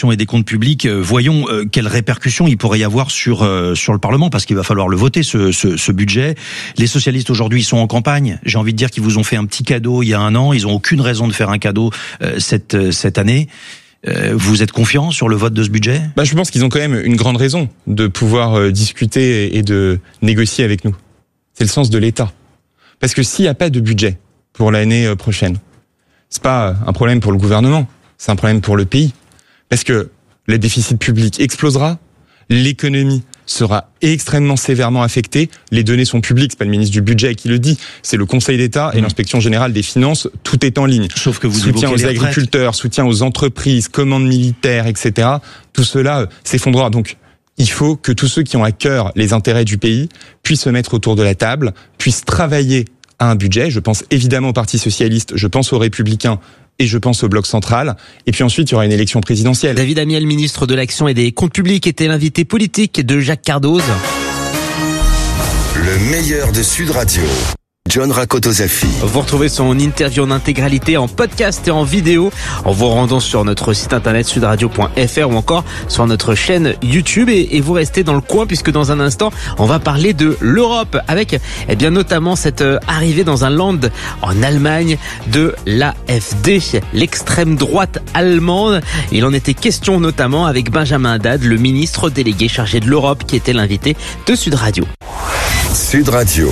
l'action et des comptes publics, voyons quelles répercussions il pourrait y avoir sur le Parlement, parce qu'il va falloir le voter, ce budget. Les socialistes aujourd'hui sont en campagne. J'ai envie de dire qu'ils vous ont fait un petit cadeau il y a un an. Ils ont aucune raison de faire un cadeau cette année. Vous êtes confiant sur le vote de ce budget ? Je pense qu'ils ont quand même une grande raison de pouvoir discuter et de négocier avec nous. C'est le sens de l'État. Parce que s'il n'y a pas de budget pour l'année prochaine, c'est pas un problème pour le gouvernement, c'est un problème pour le pays. Parce que le déficit public explosera, l'économie sera extrêmement sévèrement affectée. Les données sont publiques, c'est pas le ministre du Budget qui le dit, c'est le Conseil d'État et l'Inspection Générale des Finances, tout est en ligne. Sauf que vous soutien aux agriculteurs, soutien aux entreprises, commandes militaires, etc. Tout cela s'effondrera. Donc, il faut que tous ceux qui ont à cœur les intérêts du pays puissent se mettre autour de la table, puissent travailler à un budget. Je pense évidemment au Parti Socialiste, je pense aux Républicains et je pense au Bloc central. Et puis ensuite, il y aura une élection présidentielle. David Amiel, ministre de l'Action et des Comptes publics, était l'invité politique de Jacques Cardoz. Le meilleur de Sud Radio. John Rakotozafi. Vous retrouvez son interview en intégralité en podcast et en vidéo en vous rendant sur notre site internet sudradio.fr ou encore sur notre chaîne YouTube et vous restez dans le coin puisque dans un instant on va parler de l'Europe avec notamment cette arrivée dans un land en Allemagne de l'AfD, l'extrême droite allemande. Il en était question notamment avec Benjamin Haddad, le ministre délégué chargé de l'Europe qui était l'invité de Sud Radio. Sud Radio.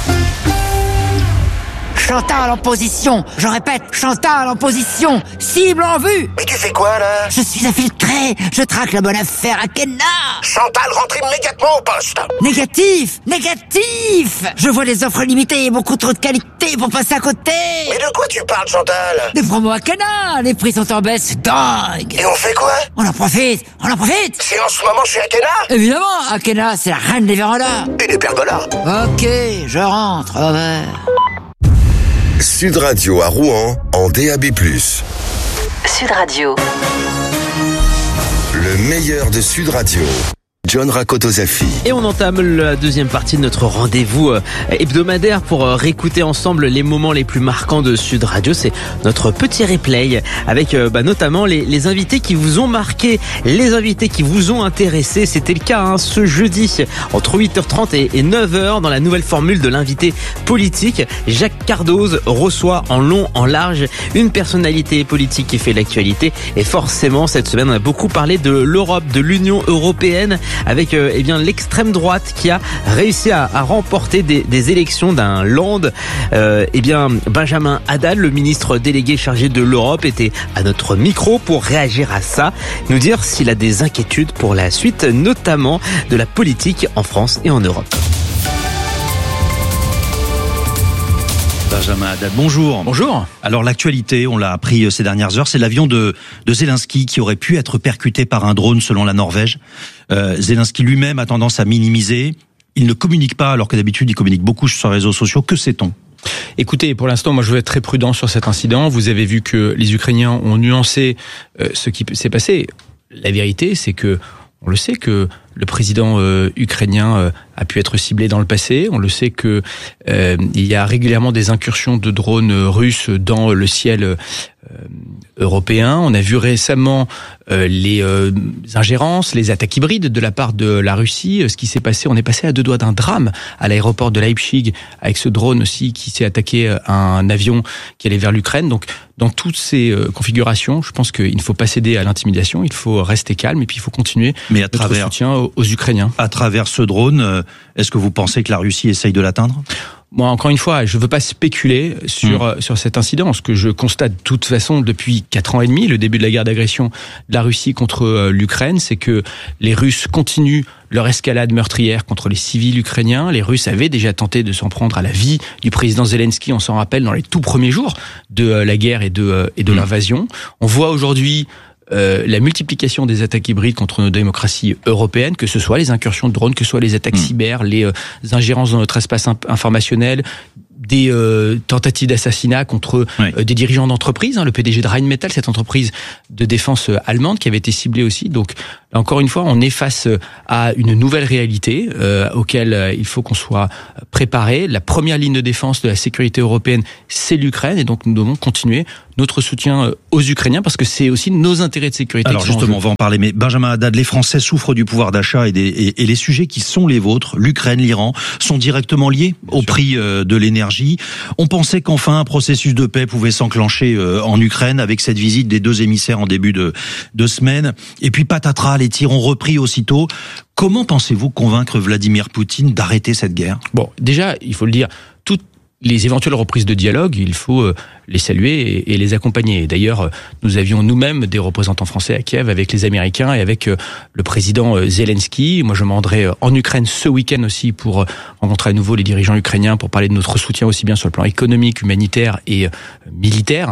Chantal en position, je répète, Chantal en position, cible en vue. Mais tu fais quoi là ? Je suis infiltré, je traque la bonne affaire à Kenna. Chantal, rentre immédiatement au poste. Négatif. Je vois les offres limitées et beaucoup trop de qualité pour passer à côté. Mais de quoi tu parles, Chantal ? Des promos à Kenna, les prix sont en baisse dingue. Et on fait quoi ? On en profite. C'est en ce moment chez Akena ? Évidemment, Akena, c'est la reine des vérandas. Et des pergolas. Ok, je rentre, au revoir. Sud Radio à Rouen en DAB+. Sud Radio. Le meilleur de Sud Radio. John Rakotozafi. Et on entame la deuxième partie de notre rendez-vous hebdomadaire pour réécouter ensemble les moments les plus marquants de Sud Radio. C'est notre petit replay avec notamment les invités qui vous ont marqué, les invités qui vous ont intéressé. C'était le cas ce jeudi entre 8h30 et 9h dans la nouvelle formule de l'invité politique. Jacques Cardoz reçoit en long, en large une personnalité politique qui fait l'actualité. Et forcément, cette semaine, on a beaucoup parlé de l'Europe, de l'Union européenne, avec l'extrême droite qui a réussi à remporter des élections d'un land. Benjamin Haddad, le ministre délégué chargé de l'Europe, était à notre micro pour réagir à ça, nous dire s'il a des inquiétudes pour la suite, notamment de la politique en France et en Europe. Benjamin Haddad, bonjour. Bonjour. Alors l'actualité, on l'a appris ces dernières heures, c'est l'avion de Zelensky qui aurait pu être percuté par un drone selon la Norvège. Zelensky lui-même a tendance à minimiser. Il ne communique pas, alors que d'habitude il communique beaucoup sur ses réseaux sociaux. Que sait-on ? Écoutez, pour l'instant, moi je veux être très prudent sur cet incident. Vous avez vu que les Ukrainiens ont nuancé ce qui s'est passé. La vérité, c'est que on le sait que le président ukrainien a pu être ciblé dans le passé. On le sait que il y a régulièrement des incursions de drones russes dans le ciel européen. On a vu récemment les ingérences, les attaques hybrides de la part de la Russie. Ce qui s'est passé, on est passé à deux doigts d'un drame à l'aéroport de Leipzig avec ce drone aussi qui s'est attaqué à un avion qui allait vers l'Ukraine. Donc, dans toutes ces configurations, je pense qu'il ne faut pas céder à l'intimidation, il faut rester calme et puis il faut continuer notre soutien aux Ukrainiens. À travers ce drone, est-ce que vous pensez que la Russie essaye de l'atteindre ? Moi, encore une fois, je ne veux pas spéculer sur cet incident. Ce que je constate de toute façon depuis 4 ans et demi, le début de la guerre d'agression de la Russie contre l'Ukraine, c'est que les Russes continuent leur escalade meurtrière contre les civils ukrainiens. Les Russes avaient déjà tenté de s'en prendre à la vie du président Zelensky, on s'en rappelle, dans les tout premiers jours de la guerre et de l'invasion. On voit aujourd'hui la multiplication des attaques hybrides contre nos démocraties européennes, que ce soit les incursions de drones, que ce soit les attaques cyber, les ingérences dans notre espace informationnel, des tentatives d'assassinat contre des dirigeants d'entreprise, le PDG de Rheinmetall, cette entreprise de défense allemande qui avait été ciblée aussi. Donc Encore une fois, on est face à une nouvelle réalité auquel il faut qu'on soit préparé. La première ligne de défense de la sécurité européenne, c'est l'Ukraine, et donc nous devons continuer notre soutien aux Ukrainiens parce que c'est aussi nos intérêts de sécurité. Alors justement, on va en parler, mais Benjamin Haddad, les Français souffrent du pouvoir d'achat et les sujets qui sont les vôtres, l'Ukraine, l'Iran, sont directement liés au prix de l'énergie. On pensait qu'enfin un processus de paix pouvait s'enclencher en Ukraine avec cette visite des 2 émissaires en début de semaine. Et puis patatras, les tirs ont repris aussitôt. Comment pensez-vous convaincre Vladimir Poutine d'arrêter cette guerre ? Bon, déjà, il faut le dire, toutes les éventuelles reprises de dialogue, il faut les saluer et les accompagner. D'ailleurs, nous avions nous-mêmes des représentants français à Kiev avec les Américains et avec le président Zelensky. Moi, je me rendrai en Ukraine ce week-end aussi pour rencontrer à nouveau les dirigeants ukrainiens pour parler de notre soutien aussi bien sur le plan économique, humanitaire et militaire.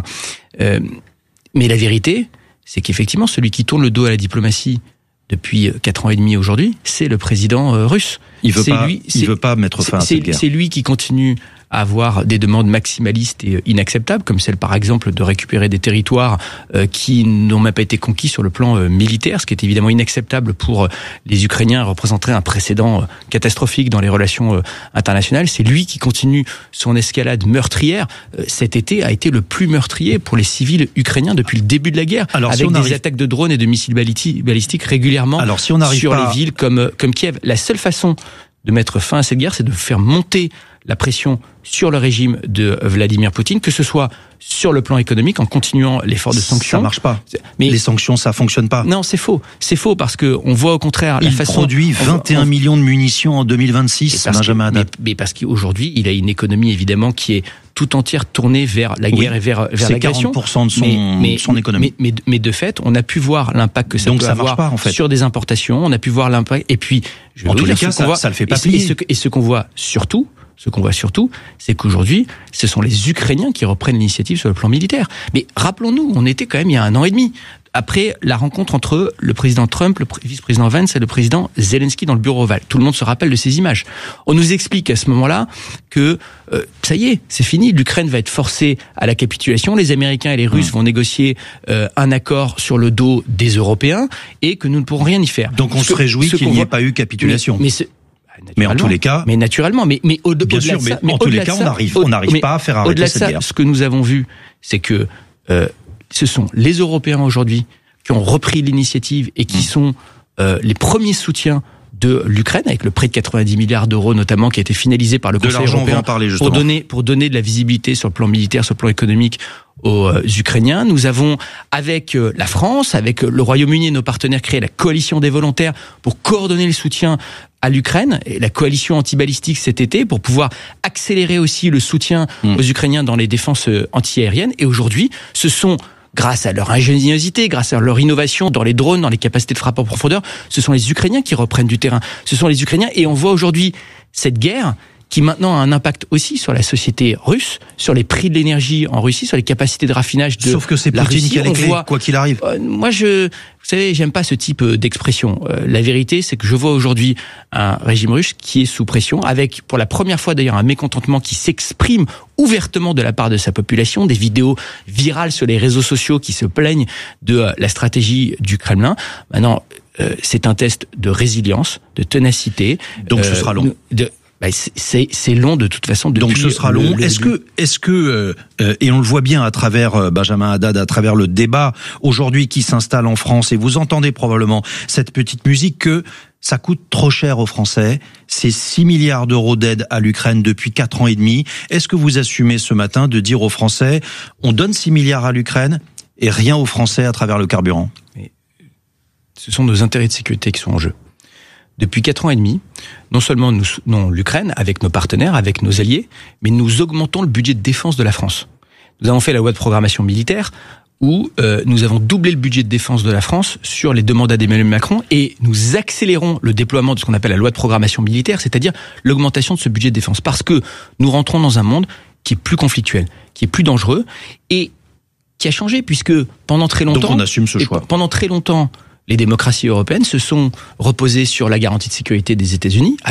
Mais la vérité, c'est qu'effectivement, celui qui tourne le dos à la diplomatie depuis 4 ans et demi aujourd'hui, c'est le président russe. Il veut pas mettre fin à cette guerre. C'est lui qui continue à avoir des demandes maximalistes et inacceptables, comme celle par exemple de récupérer des territoires qui n'ont même pas été conquis sur le plan militaire, ce qui est évidemment inacceptable pour les Ukrainiens, représenterait un précédent catastrophique dans les relations internationales. C'est lui qui continue son escalade meurtrière. Cet été a été le plus meurtrier pour les civils ukrainiens depuis le début de la guerre, avec des attaques de drones et de missiles balistiques régulièrement sur les villes comme Kiev. La seule façon de mettre fin à cette guerre, c'est de faire monter la pression sur le régime de Vladimir Poutine, que ce soit sur le plan économique, en continuant l'effort de sanctions. Ça marche pas. Mais les sanctions, ça fonctionne pas. Non, c'est faux. C'est faux parce que on voit au contraire la façon. Il produit 21 millions de munitions en 2026, Benjamin Haddad. Mais parce qu'aujourd'hui, il a une économie évidemment qui est tout entière tournée vers la guerre et vers l'agression. C'est 40% de son économie. Mais de fait, on a pu voir l'impact que ça peut avoir sur des importations. On a pu voir l'impact. Et puis, en tous les cas, ça le fait pas plier. Et ce qu'on voit surtout, c'est qu'aujourd'hui, ce sont les Ukrainiens qui reprennent l'initiative sur le plan militaire. Mais rappelons-nous, on était quand même il y a 1 an et demi, après la rencontre entre le président Trump, le vice-président Vance et le président Zelensky dans le bureau ovale. Tout le monde se rappelle de ces images. On nous explique à ce moment-là que ça y est, c'est fini, l'Ukraine va être forcée à la capitulation, les Américains et les Russes vont négocier un accord sur le dos des Européens et que nous ne pourrons rien y faire. Donc on se réjouit qu'il n'y ait pas eu capitulation. Mais en tous les cas, mais au-delà de ça, en tous les cas, on n'arrive pas à faire arrêter cette guerre. Ce que nous avons vu, c'est que ce sont les Européens aujourd'hui qui ont repris l'initiative et qui sont les premiers soutiens de l'Ukraine, avec le prêt de 90 milliards d'euros notamment qui a été finalisé par le Conseil européen pour donner de la visibilité sur le plan militaire, sur le plan économique aux Ukrainiens. Nous avons, avec la France, avec le Royaume-Uni et nos partenaires, créé la coalition des volontaires pour coordonner le soutien à l'Ukraine, et la coalition anti-balistique cet été pour pouvoir accélérer aussi le soutien aux Ukrainiens dans les défenses anti-aériennes. Et aujourd'hui, ce sont, grâce à leur ingéniosité, grâce à leur innovation dans les drones, dans les capacités de frappe en profondeur, ce sont les Ukrainiens qui reprennent du terrain. Ce sont les Ukrainiens, et on voit aujourd'hui cette guerre qui maintenant a un impact aussi sur la société russe, sur les prix de l'énergie en Russie, sur les capacités de raffinage de la Russie. Sauf que c'est Poutine qui a les clés, quoi qu'il arrive. Moi, vous savez, j'aime pas ce type d'expression. La vérité, c'est que je vois aujourd'hui un régime russe qui est sous pression, avec, pour la première fois d'ailleurs, un mécontentement qui s'exprime ouvertement de la part de sa population, des vidéos virales sur les réseaux sociaux qui se plaignent de la stratégie du Kremlin. Maintenant, c'est un test de résilience, de ténacité. Donc ce sera long. C'est long de toute façon. Donc ce sera long. Est-ce que et on le voit bien à travers Benjamin Haddad, à travers le débat aujourd'hui qui s'installe en France, et vous entendez probablement cette petite musique, que ça coûte trop cher aux Français. C'est 6 milliards d'euros d'aide à l'Ukraine depuis 4 ans et demi. Est-ce que vous assumez ce matin de dire aux Français, on donne 6 milliards à l'Ukraine et rien aux Français à travers le carburant? Ce sont nos intérêts de sécurité qui sont en jeu. Depuis 4 ans et demi, non seulement nous soutenons l'Ukraine avec nos partenaires, avec nos alliés, mais nous augmentons le budget de défense de la France. Nous avons fait la loi de programmation militaire où nous avons doublé le budget de défense de la France sur les demandes d'Emmanuel Macron, et nous accélérons le déploiement de ce qu'on appelle la loi de programmation militaire, c'est-à-dire l'augmentation de ce budget de défense, parce que nous rentrons dans un monde qui est plus conflictuel, qui est plus dangereux et qui a changé, puisque pendant très longtemps... Donc on assume ce choix. Pendant très longtemps, les démocraties européennes se sont reposées sur la garantie de sécurité des États-Unis. Alors,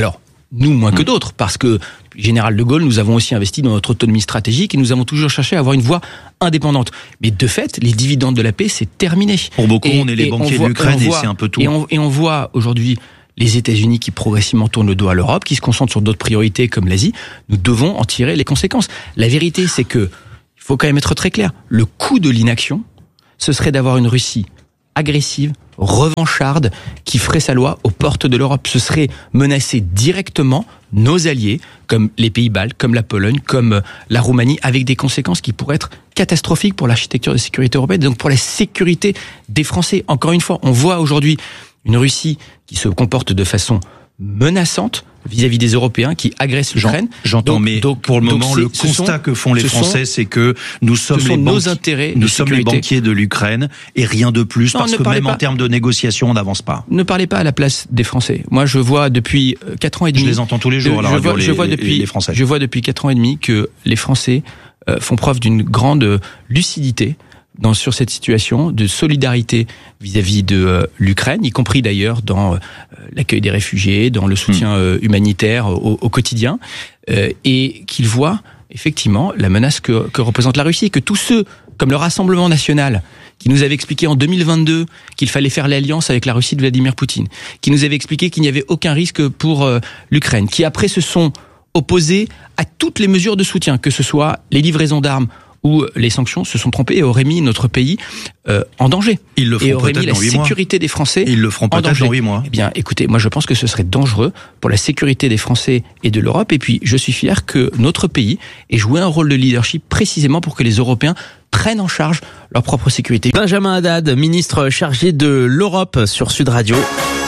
nous moins que d'autres, parce que Général de Gaulle, nous avons aussi investi dans notre autonomie stratégique et nous avons toujours cherché à avoir une voie indépendante. Mais de fait, les dividendes de la paix, c'est terminé. Pour beaucoup, on est les banquiers de l'Ukraine et c'est un peu tout. Et on voit aujourd'hui les États-Unis qui progressivement tournent le dos à l'Europe, qui se concentrent sur d'autres priorités comme l'Asie. Nous devons en tirer les conséquences. La vérité, c'est que, il faut quand même être très clair, le coût de l'inaction, ce serait d'avoir une Russie agressive, revancharde, qui ferait sa loi aux portes de l'Europe. Ce serait menacer directement nos alliés, comme les pays baltes, comme la Pologne, comme la Roumanie, avec des conséquences qui pourraient être catastrophiques pour l'architecture de sécurité européenne, donc pour la sécurité des Français. Encore une fois, on voit aujourd'hui une Russie qui se comporte de façon menaçante vis-à-vis des Européens qui agressent l'Ukraine. J'entends, mais pour le moment, le constat que font les Français, c'est que nous sommes les banquiers de l'Ukraine et rien de plus, parce que même en termes de négociation, on n'avance pas. Ne parlez pas à la place des Français. Moi, je vois depuis 4 ans et demi... Je les entends tous les jours à la radio, les Français. Je vois depuis 4 ans et demi que les Français font preuve d'une grande lucidité sur cette situation de solidarité vis-à-vis de l'Ukraine, y compris d'ailleurs dans l'accueil des réfugiés, dans le soutien humanitaire au quotidien, et qu'ils voient effectivement la menace que représente la Russie, que tous ceux, comme le Rassemblement National, qui nous avait expliqué en 2022 qu'il fallait faire l'alliance avec la Russie de Vladimir Poutine, qui nous avait expliqué qu'il n'y avait aucun risque pour l'Ukraine, qui après se sont opposés à toutes les mesures de soutien, que ce soit les livraisons d'armes où les sanctions se sont trompées et auraient mis notre pays en danger. Ils le feront et auraient mis la 8 mois. sécurité des Français Ils le feront peut-être dans 8 mois. Eh bien, écoutez, moi je pense que ce serait dangereux pour la sécurité des Français et de l'Europe. Et puis, je suis fier que notre pays ait joué un rôle de leadership précisément pour que les Européens prennent en charge leur propre sécurité. Benjamin Haddad, ministre chargé de l'Europe sur Sud Radio.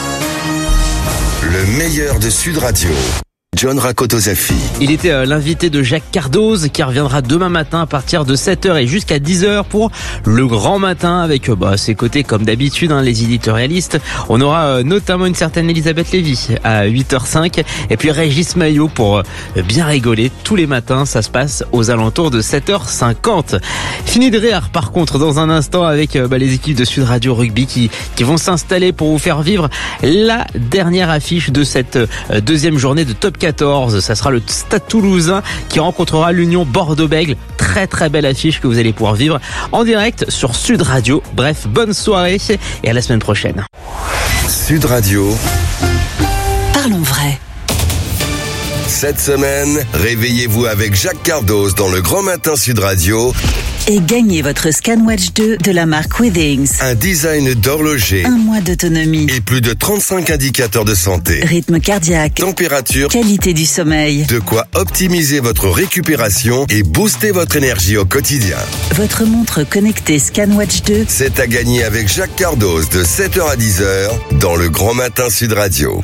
Le meilleur de Sud Radio. John Rakotozafi. Il était l'invité de Jacques Cardoz qui reviendra demain matin à partir de 7h et jusqu'à 10h pour le grand matin avec à ses côtés comme d'habitude les éditorialistes. On aura notamment une certaine Elisabeth Lévy à 8h05 et puis Régis Maillot pour bien rigoler tous les matins. Ça se passe aux alentours de 7h50. Fini de rire par contre dans un instant avec les équipes de Sud Radio Rugby qui vont s'installer pour vous faire vivre la dernière affiche de cette deuxième journée de Top 14. Ça sera le Stade Toulousain qui rencontrera l'Union Bordeaux-Bègles. Très très belle affiche que vous allez pouvoir vivre en direct sur Sud Radio. Bref, bonne soirée et à la semaine prochaine. Sud Radio. Parlons vrai. Cette semaine, réveillez-vous avec Jacques Cardoz dans le Grand Matin Sud Radio. Et gagnez votre ScanWatch 2 de la marque Withings. Un design d'horloger. 1 mois d'autonomie. Et plus de 35 indicateurs de santé. Rythme cardiaque. Température. Qualité du sommeil. De quoi optimiser votre récupération et booster votre énergie au quotidien. Votre montre connectée ScanWatch 2. C'est à gagner avec Jacques Cardoz de 7h à 10h dans le Grand Matin Sud Radio.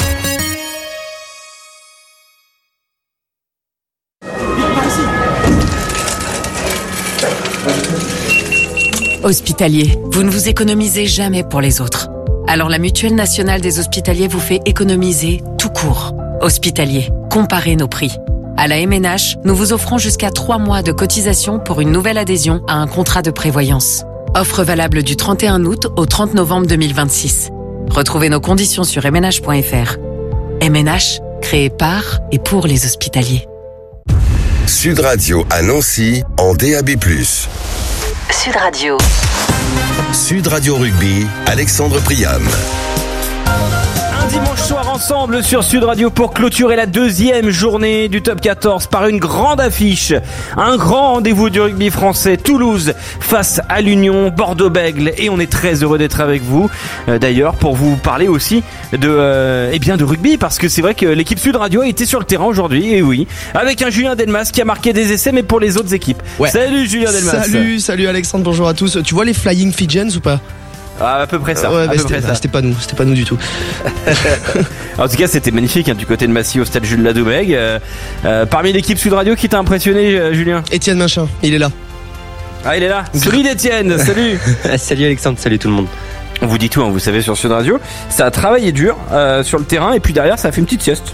Hospitalier, vous ne vous économisez jamais pour les autres. Alors la Mutuelle Nationale des Hospitaliers vous fait économiser tout court. Hospitalier, comparez nos prix. À la MNH, nous vous offrons jusqu'à 3 mois de cotisation pour une nouvelle adhésion à un contrat de prévoyance. Offre valable du 31 août au 30 novembre 2026. Retrouvez nos conditions sur mnh.fr. MNH, créé par et pour les hospitaliers. Sud Radio à Nancy en DAB+. Sud Radio. Sud Radio Rugby, Alexandre Priam. Un dimanche soir ensemble sur Sud Radio pour clôturer la deuxième journée du Top 14 par une grande affiche. Un grand rendez-vous du rugby français. Toulouse face à l'Union Bordeaux-Bègles. Et on est très heureux d'être avec vous. D'ailleurs, pour vous parler aussi de rugby. Parce que c'est vrai que l'équipe Sud Radio a été sur le terrain aujourd'hui. Et oui. Avec un Julien Delmas qui a marqué des essais, mais pour les autres équipes. Ouais. Salut Julien Delmas. Salut Alexandre, bonjour à tous. Tu vois les Flying Fijians ou pas ? À peu près ça. Ouais, c'était pas nous du tout. En tout cas, c'était magnifique du côté de Massy au stade Jules Ladoumègue. Parmi l'équipe Sud Radio, qui t'a impressionné, Julien ? Étienne Machin, il est là. Ah, il est là. Solide Étienne, salut. Salut Alexandre, salut tout le monde. On vous dit tout, vous savez, sur Sud Radio. Ça a travaillé dur sur le terrain et puis derrière, ça a fait une petite sieste.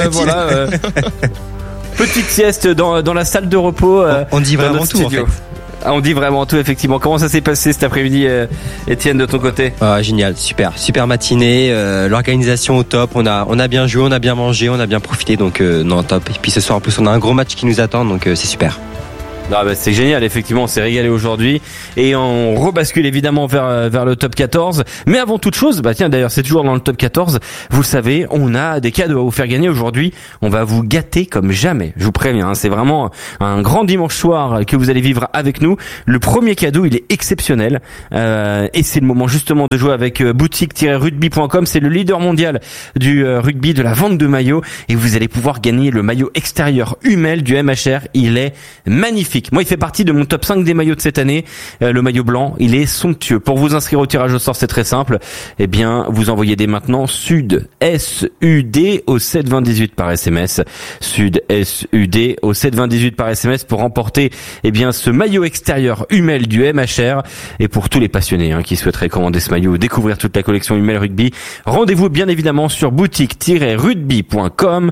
Petite sieste dans la salle de repos. On dit vraiment tout en fait. On dit vraiment tout, effectivement. Comment ça s'est passé cet après-midi, Étienne, de ton côté? Génial, super matinée, l'organisation au top, on a bien joué, on a bien mangé, on a bien profité, donc non, top. Et puis ce soir en plus on a un gros match qui nous attend, donc c'est super. Ah bah c'est génial, effectivement, on s'est régalé aujourd'hui et on rebascule évidemment vers le top 14. Mais avant toute chose, bah tiens, d'ailleurs c'est toujours dans le top 14, vous le savez, on a des cadeaux à vous faire gagner aujourd'hui. On va vous gâter comme jamais, je vous préviens, hein, c'est vraiment un grand dimanche soir que vous allez vivre avec nous. Le premier cadeau, il est exceptionnel et c'est le moment justement de jouer avec boutique-rugby.com. C'est le leader mondial du rugby, de la vente de maillots, et vous allez pouvoir gagner le maillot extérieur Hummel du MHR. Il est magnifique. Moi, il fait partie de mon top 5 des maillots de cette année. Le maillot blanc, il est somptueux. Pour vous inscrire au tirage au sort, c'est très simple. Eh bien, vous envoyez dès maintenant SUD, S-U-D au 72018 par SMS. SUD, S-U-D au 72018 par SMS pour remporter, eh bien, ce maillot extérieur Hummel du MHR. Et pour tous les passionnés, qui souhaiteraient commander ce maillot ou découvrir toute la collection Hummel Rugby, rendez-vous bien évidemment sur boutique-rugby.com.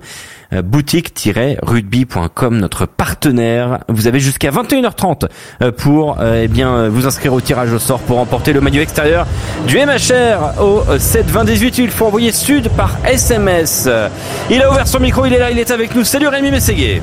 Boutique-rugby.com, notre partenaire. Vous avez jusqu'à 21h30 pour vous inscrire au tirage au sort pour remporter le maillot extérieur du MHR au 72018. Il faut envoyer SUD par SMS. Il a ouvert son micro, il est là, il est avec nous. Salut Rémi Mességuier.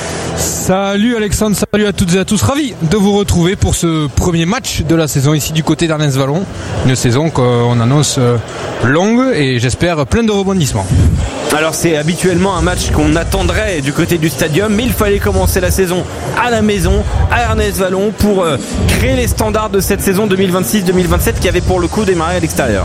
Salut Alexandre, salut à toutes et à tous, ravi de vous retrouver pour ce premier match de la saison ici du côté d'Ernest Vallon. Une saison qu'on annonce longue et j'espère pleine de rebondissements. Alors c'est habituellement un match qu'on attendrait du côté du stadium, mais il fallait commencer la saison à la maison, à Ernest Vallon, pour créer les standards de cette saison 2026-2027 qui avait pour le coup démarré à l'extérieur.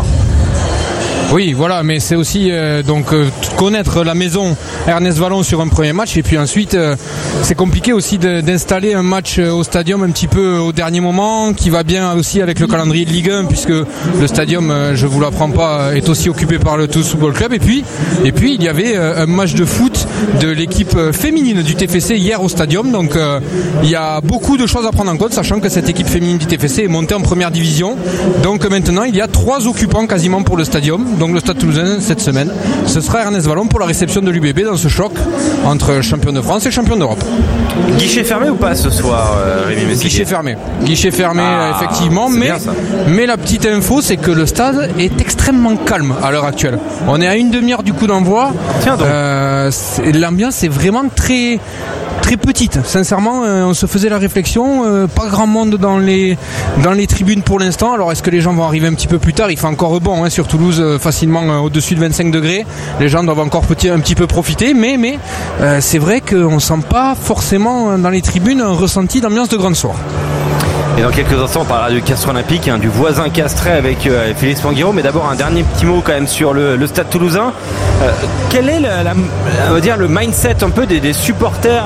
Oui, voilà, mais c'est aussi connaître la maison Ernest Vallon sur un premier match, et puis ensuite c'est compliqué aussi d'installer un match au stadium un petit peu au dernier moment, qui va bien aussi avec le calendrier de Ligue 1, puisque le stadium, je vous l'apprends pas, est aussi occupé par le Toulouse Football Club. Et puis il y avait un match de foot de l'équipe féminine du TFC hier au stadium, donc il y a beaucoup de choses à prendre en compte, sachant que cette équipe féminine du TFC est montée en première division. Donc maintenant il y a 3 occupants quasiment pour le stadium. Donc le Stade Toulousain cette semaine, ce sera Ernest Vallon pour la réception de l'UBB dans ce choc entre champion de France et champion d'Europe. Guichet fermé ou pas ce soir, Rémi Mességuier? Guichet fermé effectivement, mais la petite info, c'est que le stade est extrêmement calme à l'heure actuelle. On est à une demi-heure du coup d'envoi. L'ambiance est vraiment très petite. Sincèrement, on se faisait la réflexion, pas grand monde dans les tribunes pour l'instant. Alors est-ce que les gens vont arriver un petit peu plus tard? Il fait encore bon sur Toulouse, facilement au-dessus de 25 degrés. Les gens doivent encore un petit peu profiter, mais c'est vrai qu'on sent pas forcément dans les tribunes un ressenti d'ambiance de grande soirée. Et dans quelques instants, on parlera du Castres Olympique, du voisin castré avec Félix Panguiro. Mais d'abord, un dernier petit mot quand même sur le Stade Toulousain. Quel est on va dire le mindset un peu des supporters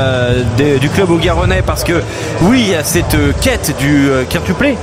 du club augaronnais? Parce que oui, il y a cette quête du quintuplé.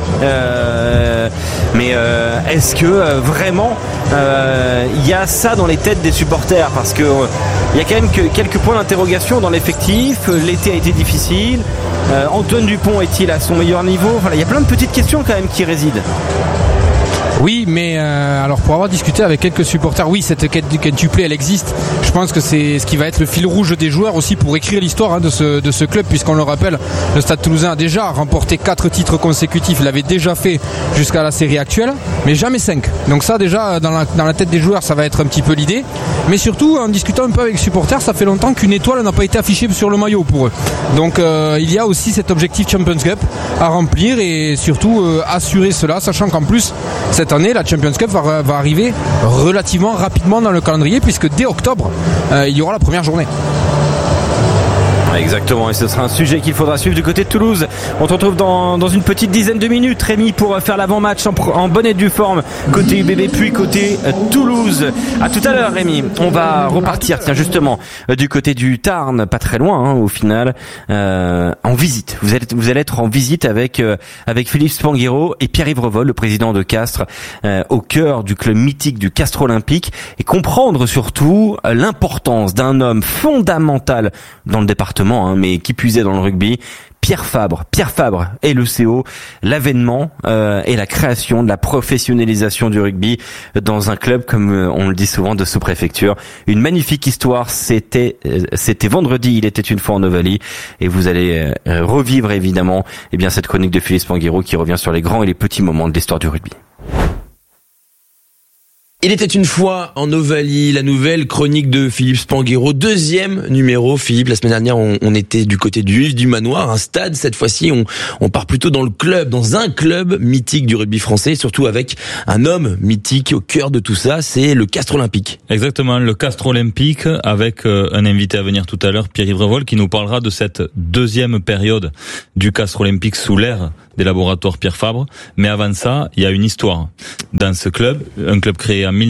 Mais est-ce que vraiment il y a ça dans les têtes des supporters? Parce que il y a quand même quelques points d'interrogation dans l'effectif. L'été a été difficile. Antoine Dupont est-il à son meilleur niveau? Voilà, il y a plein de petites questions quand même qui résident. Oui, mais alors pour avoir discuté avec quelques supporters, oui, cette quête du quintuplé, elle existe. Je pense que c'est ce qui va être le fil rouge des joueurs aussi pour écrire l'histoire de ce club, puisqu'on le rappelle, le Stade Toulousain a déjà remporté 4 titres consécutifs. Il l'avait déjà fait jusqu'à la série actuelle, mais jamais 5. Donc ça, déjà, dans la tête des joueurs, ça va être un petit peu l'idée. Mais surtout, en discutant un peu avec les supporters, ça fait longtemps qu'une étoile n'a pas été affichée sur le maillot pour eux. Donc il y a aussi cet objectif Champions Cup à remplir, et surtout assurer cela, sachant qu'en plus, cette année, la Champions Cup va arriver relativement rapidement dans le calendrier, puisque dès octobre, il y aura la première journée. Exactement, et ce sera un sujet qu'il faudra suivre du côté de Toulouse. On se retrouve dans une petite dizaine de minutes, Rémi, pour faire l'avant-match en bonne et due forme côté UBB puis côté Toulouse. À tout à l'heure, Rémi. On va repartir, tiens, justement, du côté du Tarn, pas très loin au final, en visite. Vous allez être en visite avec Philippe Spanguiro et Pierre-Yves Revol, le président de Castres, au cœur du club mythique du Castres Olympique, et comprendre surtout l'importance d'un homme fondamental dans le département, évidemment, mais qui puisait dans le rugby. Pierre Fabre et le CO, l'avènement et la création de la professionnalisation du rugby dans un club, comme on le dit souvent, de sous-préfecture. Une magnifique histoire, c'était vendredi, il était une fois en Ovalie, et vous allez revivre évidemment cette chronique de Philippe Spanghero qui revient sur les grands et les petits moments de l'histoire du rugby. Il était une fois en Ovalie, la nouvelle chronique de Philippe Spanghero, 2e numéro. Philippe, la semaine dernière, on était du côté du manoir, un stade. Cette fois-ci, on part plutôt dans un club mythique du rugby français, surtout avec un homme mythique au cœur de tout ça, c'est le Castres Olympique. Exactement, le Castres Olympique, avec un invité à venir tout à l'heure, Pierre-Yves Revol, qui nous parlera de cette deuxième période du Castres Olympique sous l'ère des laboratoires Pierre Fabre. Mais avant ça, il y a une histoire dans ce club, un club créé en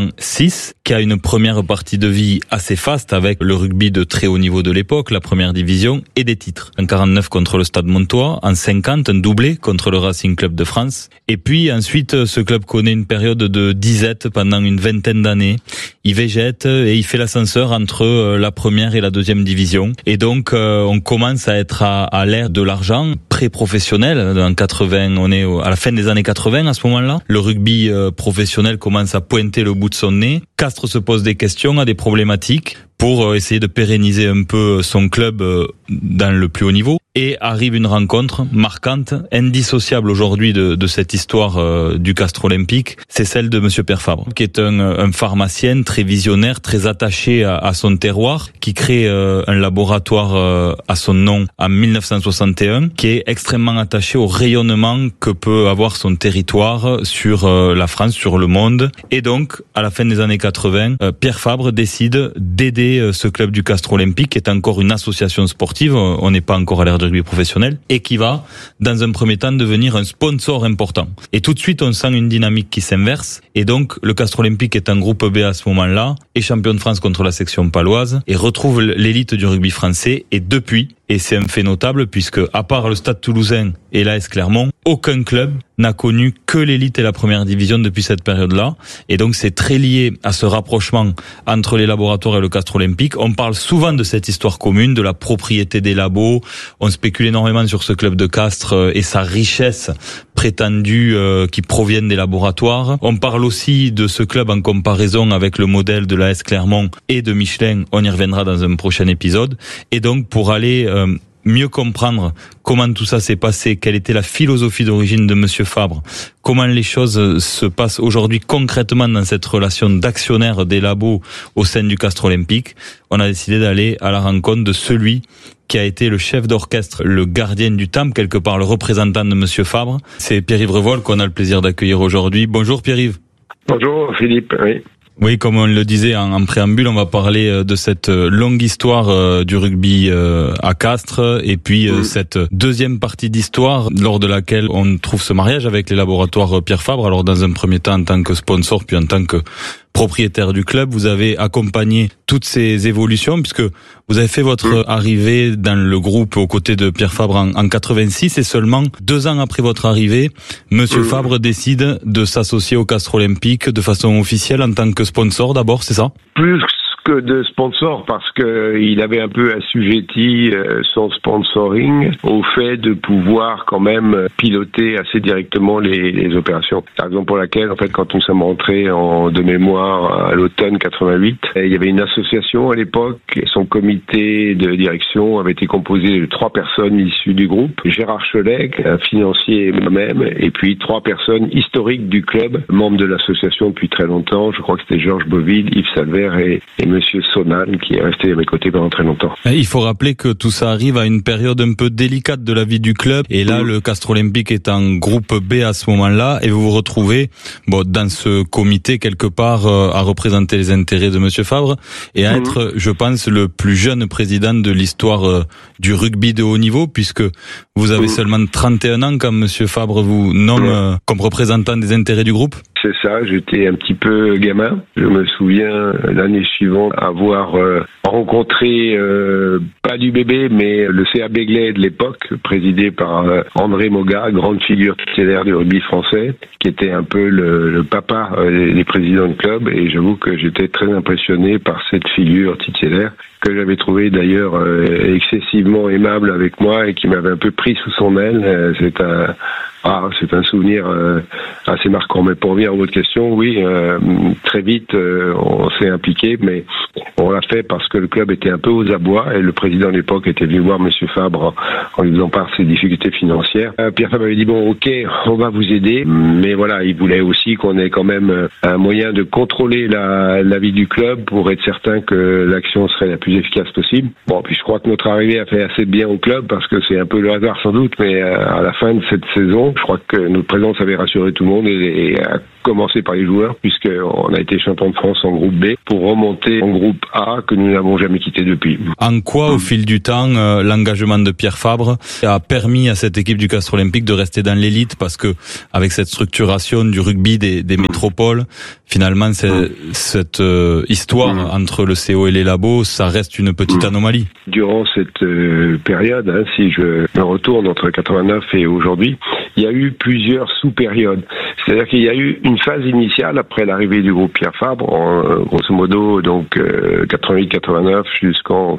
1906, qui a une première partie de vie assez faste avec le rugby de très haut niveau de l'époque, la première division, et des titres. En 49 contre le Stade Montois, en 50 un doublé contre le Racing Club de France. Et puis ensuite, ce club connaît une période de disette pendant une vingtaine d'années. Il végète et il fait l'ascenseur entre la première et la deuxième division. Et donc, on commence à être à l'ère de l'argent pré-professionnel. En 80, on est à la fin des années 80 à ce moment-là. Le rugby professionnel commence à pointer le bout de son nez. Castres se pose des questions, a des problématiques pour essayer de pérenniser un peu son club dans le plus haut niveau. Et arrive une rencontre marquante, indissociable aujourd'hui de cette histoire du Castres Olympique, c'est celle de Monsieur Pierre Fabre, qui est un pharmacien très visionnaire, très attaché à son terroir, qui crée un laboratoire à son nom en 1961, qui est extrêmement attaché au rayonnement que peut avoir son territoire sur la France, sur le monde. Et donc, à la fin des années 80, Pierre Fabre décide d'aider ce club du Castres Olympique, qui est encore une association sportive, on n'est pas encore à l'ère du rugby professionnel, et qui va, dans un premier temps, devenir un sponsor important. Et tout de suite, on sent une dynamique qui s'inverse, et donc le Castres Olympique est un groupe B à ce moment-là, est champion de France contre la section paloise, et retrouve l'élite du rugby français, et depuis, et c'est un fait notable, puisque à part le Stade Toulousain et l'AS Clermont, aucun club n'a connu que l'élite et la première division depuis cette période-là. Et donc c'est très lié à ce rapprochement entre les laboratoires et le Castres Olympique. On parle souvent de cette histoire commune, de la propriété des labos. On spécule énormément sur ce club de Castres et sa richesse prétendue qui proviennent des laboratoires. On parle aussi de ce club en comparaison avec le modèle de l'AS Clermont et de Michelin. On y reviendra dans un prochain épisode. Et donc pour aller mieux comprendre comment tout ça s'est passé, quelle était la philosophie d'origine de Monsieur Fabre, comment les choses se passent aujourd'hui concrètement dans cette relation d'actionnaire des labos au sein du Castres Olympique, on a décidé d'aller à la rencontre de celui qui a été le chef d'orchestre, le gardien du temple, quelque part le représentant de Monsieur Fabre. C'est Pierre-Yves Revol qu'on a le plaisir d'accueillir aujourd'hui. Bonjour Pierre-Yves. Bonjour Philippe, oui. Oui, comme on le disait en préambule, on va parler de cette longue histoire du rugby à Castres et puis cette deuxième partie d'histoire lors de laquelle on trouve ce mariage avec les laboratoires Pierre Fabre. Alors dans un premier temps en tant que sponsor puis en tant que propriétaire du club, vous avez accompagné toutes ces évolutions puisque vous avez fait votre arrivée dans le groupe aux côtés de Pierre Fabre en 86 et seulement 2 ans après votre arrivée, Monsieur Fabre décide de s'associer au Castres Olympique de façon officielle en tant que sponsor d'abord, c'est ça? Plus que de sponsor parce que il avait un peu assujetti son sponsoring au fait de pouvoir quand même piloter assez directement les opérations. La raison pour laquelle, en fait, quand nous sommes rentrés de mémoire à l'automne 88, il y avait une association à l'époque et son comité de direction avait été composé de 3 personnes issues du groupe. Gérard Cholet, un financier et moi-même, et puis 3 personnes historiques du club, membres de l'association depuis très longtemps. Je crois que c'était Georges Beauville, Yves Salver et Monsieur Sonan, qui est resté à mes côtés pendant très longtemps. Il faut rappeler que tout ça arrive à une période un peu délicate de la vie du club. Et là, le Castres Olympique est en groupe B à ce moment-là. Et vous vous retrouvez dans ce comité, quelque part, à représenter les intérêts de Monsieur Fabre et à être, je pense, le plus jeune président de l'histoire du rugby de haut niveau, puisque vous avez seulement 31 ans quand Monsieur Fabre vous nomme comme représentant des intérêts du groupe. C'est ça, j'étais un petit peu gamin. Je me souviens l'année suivante avoir rencontré pas du bébé mais le CA Begley de l'époque, présidé par André Moga, grande figure titulaire du rugby français, qui était un peu le papa des présidents de club, et j'avoue que j'étais très impressionné par cette figure titulaire que j'avais trouvé d'ailleurs excessivement aimable avec moi et qui m'avait un peu pris sous son aile. C'est un souvenir assez marquant. Mais pour revenir à votre question, oui, très vite, on s'est impliqué, mais on l'a fait parce que le club était un peu aux abois et le président à l'époque était venu voir Monsieur Fabre en lui faisant part de ses difficultés financières. Pierre Fabre avait dit bon, ok, on va vous aider, mais voilà, il voulait aussi qu'on ait quand même un moyen de contrôler la vie du club pour être certain que l'action serait la plus efficace possible. Bon, puis je crois que notre arrivée a fait assez bien au club parce que c'est un peu le hasard sans doute, mais à la fin de cette saison, je crois que notre présence avait rassuré tout le monde et a commencé par les joueurs puisqu'on a été champion de France en groupe B pour remonter en groupe A que nous n'avons jamais quitté depuis. En quoi, au fil du temps, l'engagement de Pierre Fabre a permis à cette équipe du Castres Olympique de rester dans l'élite parce que avec cette structuration du rugby des métropoles, finalement, cette histoire entre le CO et les labos, ça reste une petite anomalie. Durant cette période, si je me retourne entre 89 et aujourd'hui, il y a eu plusieurs sous-périodes. C'est-à-dire qu'il y a eu une phase initiale après l'arrivée du groupe Pierre Fabre, grosso modo donc 88-89 jusqu'en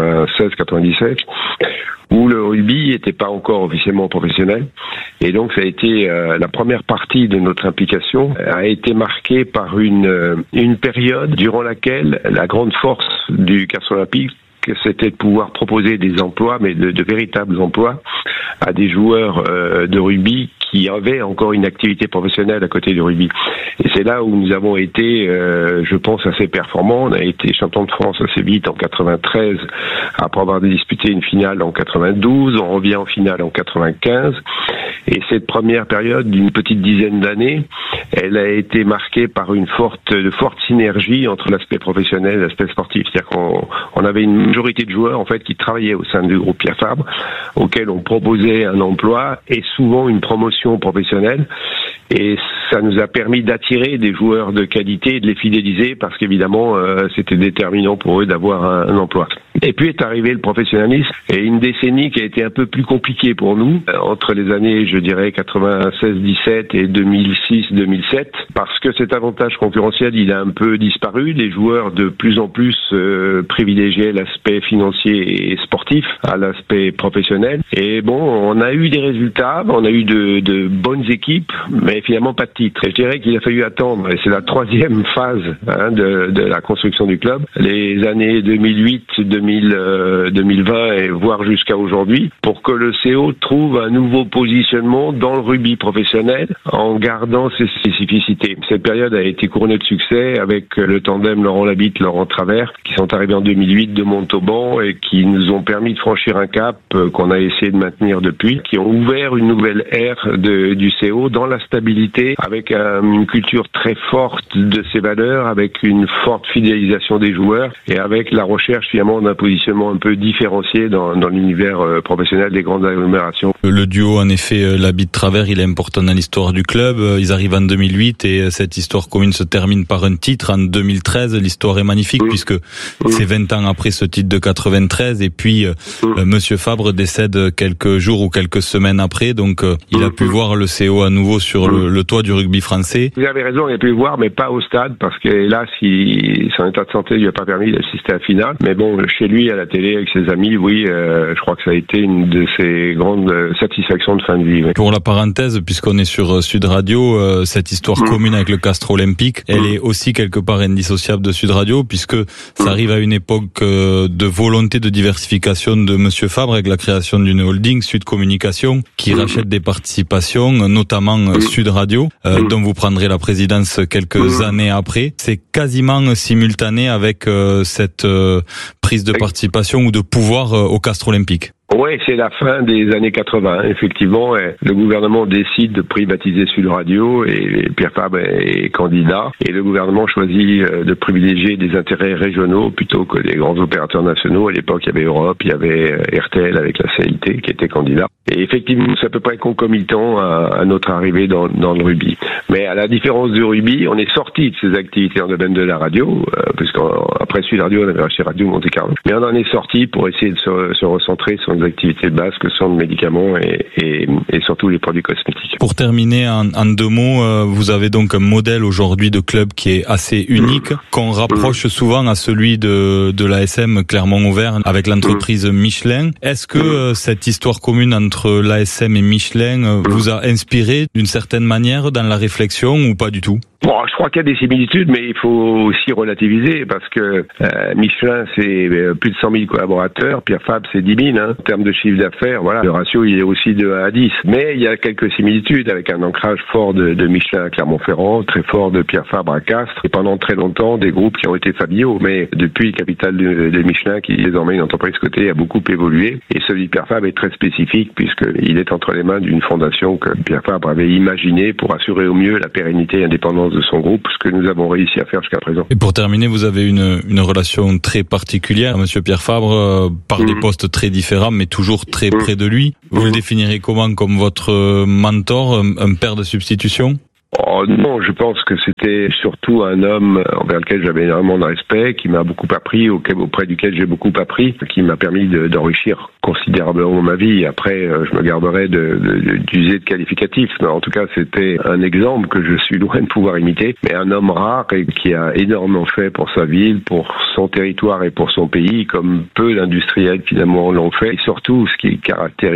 96-97, où le rugby n'était pas encore officiellement professionnel. Et donc ça a été la première partie de notre implication a été marquée par une période durant laquelle la grande force du Castres Olympique, c'était de pouvoir proposer des emplois, mais de véritables emplois, à des joueurs de rugby qui avaient encore une activité professionnelle à côté du rugby. Et c'est là où nous avons été, je pense, assez performants. On a été champion de France assez vite en 93, après avoir disputé une finale en 92. On revient en finale en 95. Et cette première période d'une petite dizaine d'années, elle a été marquée par une forte synergie entre l'aspect professionnel et l'aspect sportif. C'est-à-dire qu'on avait une majorité de joueurs en fait qui travaillaient au sein du groupe Pierre Fabre, auquel on proposait un emploi et souvent une promotion professionnelle. Et ça nous a permis d'attirer des joueurs de qualité et de les fidéliser parce qu'évidemment, c'était déterminant pour eux d'avoir un emploi. Et puis est arrivé le professionnalisme et une décennie qui a été un peu plus compliquée pour nous, entre les années, je dirais, 96-17 et 2006-2007, parce que cet avantage concurrentiel, il a un peu disparu. Les joueurs de plus en plus privilégiaient l'aspect financier et sportif à l'aspect professionnel. Et bon, on a eu des résultats, on a eu de bonnes équipes, mais finalement pas de titre. Et je dirais qu'il a fallu attendre, et c'est la troisième phase de la construction du club, les années 2008, 2020 et voire jusqu'à aujourd'hui, pour que le CO trouve un nouveau positionnement dans le rugby professionnel en gardant ses spécificités. Cette période a été couronnée de succès avec le tandem Laurent Labitte, Laurent Travers, qui sont arrivés en 2008 de Montauban et qui nous ont permis de franchir un cap qu'on a essayé de maintenir depuis, qui ont ouvert une nouvelle ère du CO dans la stabilité, avec une culture très forte de ses valeurs, avec une forte fidélisation des joueurs et avec la recherche finalement d'un positionnement un peu différencié dans l'univers professionnel des grandes agglomérations. Le duo, en effet, Labitte-Travers, il est important dans l'histoire du club. Ils arrivent en 2008 et cette histoire commune se termine par un titre. En 2013, l'histoire est magnifique puisque c'est 20 ans après ce titre de 93 et puis Monsieur Fabre décède quelques jours ou quelques semaines après. Donc il a pu voir le CO à nouveau sur le toit du rugby français. Vous avez raison, il a pu le voir, mais pas au stade parce que là, son état de santé lui a pas permis d'assister à la finale. Mais bon, chez lui, à la télé, avec ses amis, oui, je crois que ça a été une de ses grandes satisfactions de fin de vie. Oui. Pour la parenthèse, puisqu'on est sur Sud Radio, cette histoire commune avec le Castres Olympique, elle est aussi quelque part indissociable de Sud Radio, puisque ça arrive à une époque de volonté de diversification de Monsieur Fabre avec la création d'une holding, Sud Communication, qui rachète des participations, notamment Sud Radio, dont vous prendrez la présidence quelques années après. C'est quasiment simultané avec cette prise de participation ou de pouvoir au Castres Olympique. Oui, c'est la fin des années 80. Effectivement, le gouvernement décide de privatiser Sud Radio et Pierre Fabre est candidat. Et le gouvernement choisit de privilégier des intérêts régionaux plutôt que des grands opérateurs nationaux. À l'époque, il y avait Europe, il y avait RTL avec la CLT qui était candidat. Et effectivement, c'est à peu près concomitant à notre arrivée dans le rugby. Mais à la différence du rugby, on est sorti de ces activités en domaine de la radio, puisqu'après Sud Radio, on avait racheté Radio Monte Carlo. Mais on en est sorti pour essayer de se recentrer sur sont des activités de base que sont les médicaments et surtout les produits cosmétiques. Pour terminer, en 2 mots, vous avez donc un modèle aujourd'hui de club qui est assez unique, qu'on rapproche souvent à celui de l'ASM Clermont-Auvergne avec l'entreprise Michelin. Est-ce que cette histoire commune entre l'ASM et Michelin vous a inspiré d'une certaine manière dans la réflexion ou pas du tout? Bon, je crois qu'il y a des similitudes, mais il faut aussi relativiser parce que Michelin, c'est plus de 100 000 collaborateurs. Pierre Fabre, c'est 10 000. En termes de chiffre d'affaires, voilà, le ratio, il est aussi de 1 à 10. Mais il y a quelques similitudes avec un ancrage fort de Michelin à Clermont-Ferrand, très fort de Pierre Fabre à Castres, et pendant très longtemps, des groupes qui ont été familiaux. Mais depuis, le capital de Michelin, qui est désormais une entreprise cotée, a beaucoup évolué. Et celui de Pierre Fabre est très spécifique puisqu'il est entre les mains d'une fondation que Pierre Fabre avait imaginée pour assurer au mieux la pérennité et l'indépendance de son groupe, ce que nous avons réussi à faire jusqu'à présent. Et pour terminer, vous avez une relation très particulière, Monsieur Pierre Fabre, par des postes très différents, mais toujours très près de lui. Vous le définirez comment? Comme votre mentor, un père de substitution? Oh non, je pense que c'était surtout un homme envers lequel j'avais énormément de respect, qui m'a beaucoup appris, auprès duquel j'ai beaucoup appris, qui m'a permis d'enrichir considérablement ma vie. Après, je me garderai d'user de qualificatifs, mais en tout cas, c'était un exemple que je suis loin de pouvoir imiter, mais un homme rare et qui a énormément fait pour sa ville, pour son territoire et pour son pays, comme peu d'industriels finalement l'ont fait. Et surtout, ce qui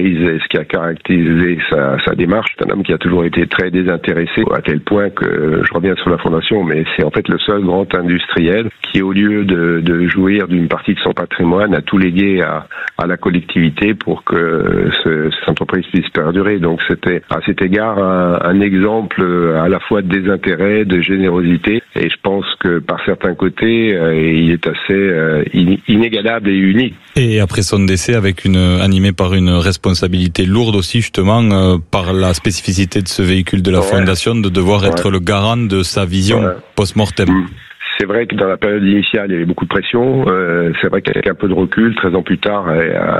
a caractérisé sa démarche, c'est un homme qui a toujours été très désintéressé, à tel point que je reviens sur la fondation, mais c'est en fait le seul grand industriel qui, au lieu de jouir d'une partie de son patrimoine, a tout légué à la collectivité pour que cette entreprise puisse perdurer. Donc c'était à cet égard un exemple à la fois de désintérêt, de générosité, et je pense que par certains côtés, il est assez inégalable et unique. Et après son décès, animé par une responsabilité lourde aussi, justement, par la spécificité de ce véhicule de la fondation, de devoir être le garant de sa vision post-mortem. C'est vrai que dans la période initiale, il y avait beaucoup de pression. C'est vrai qu'avec un peu de recul, 13 ans plus tard,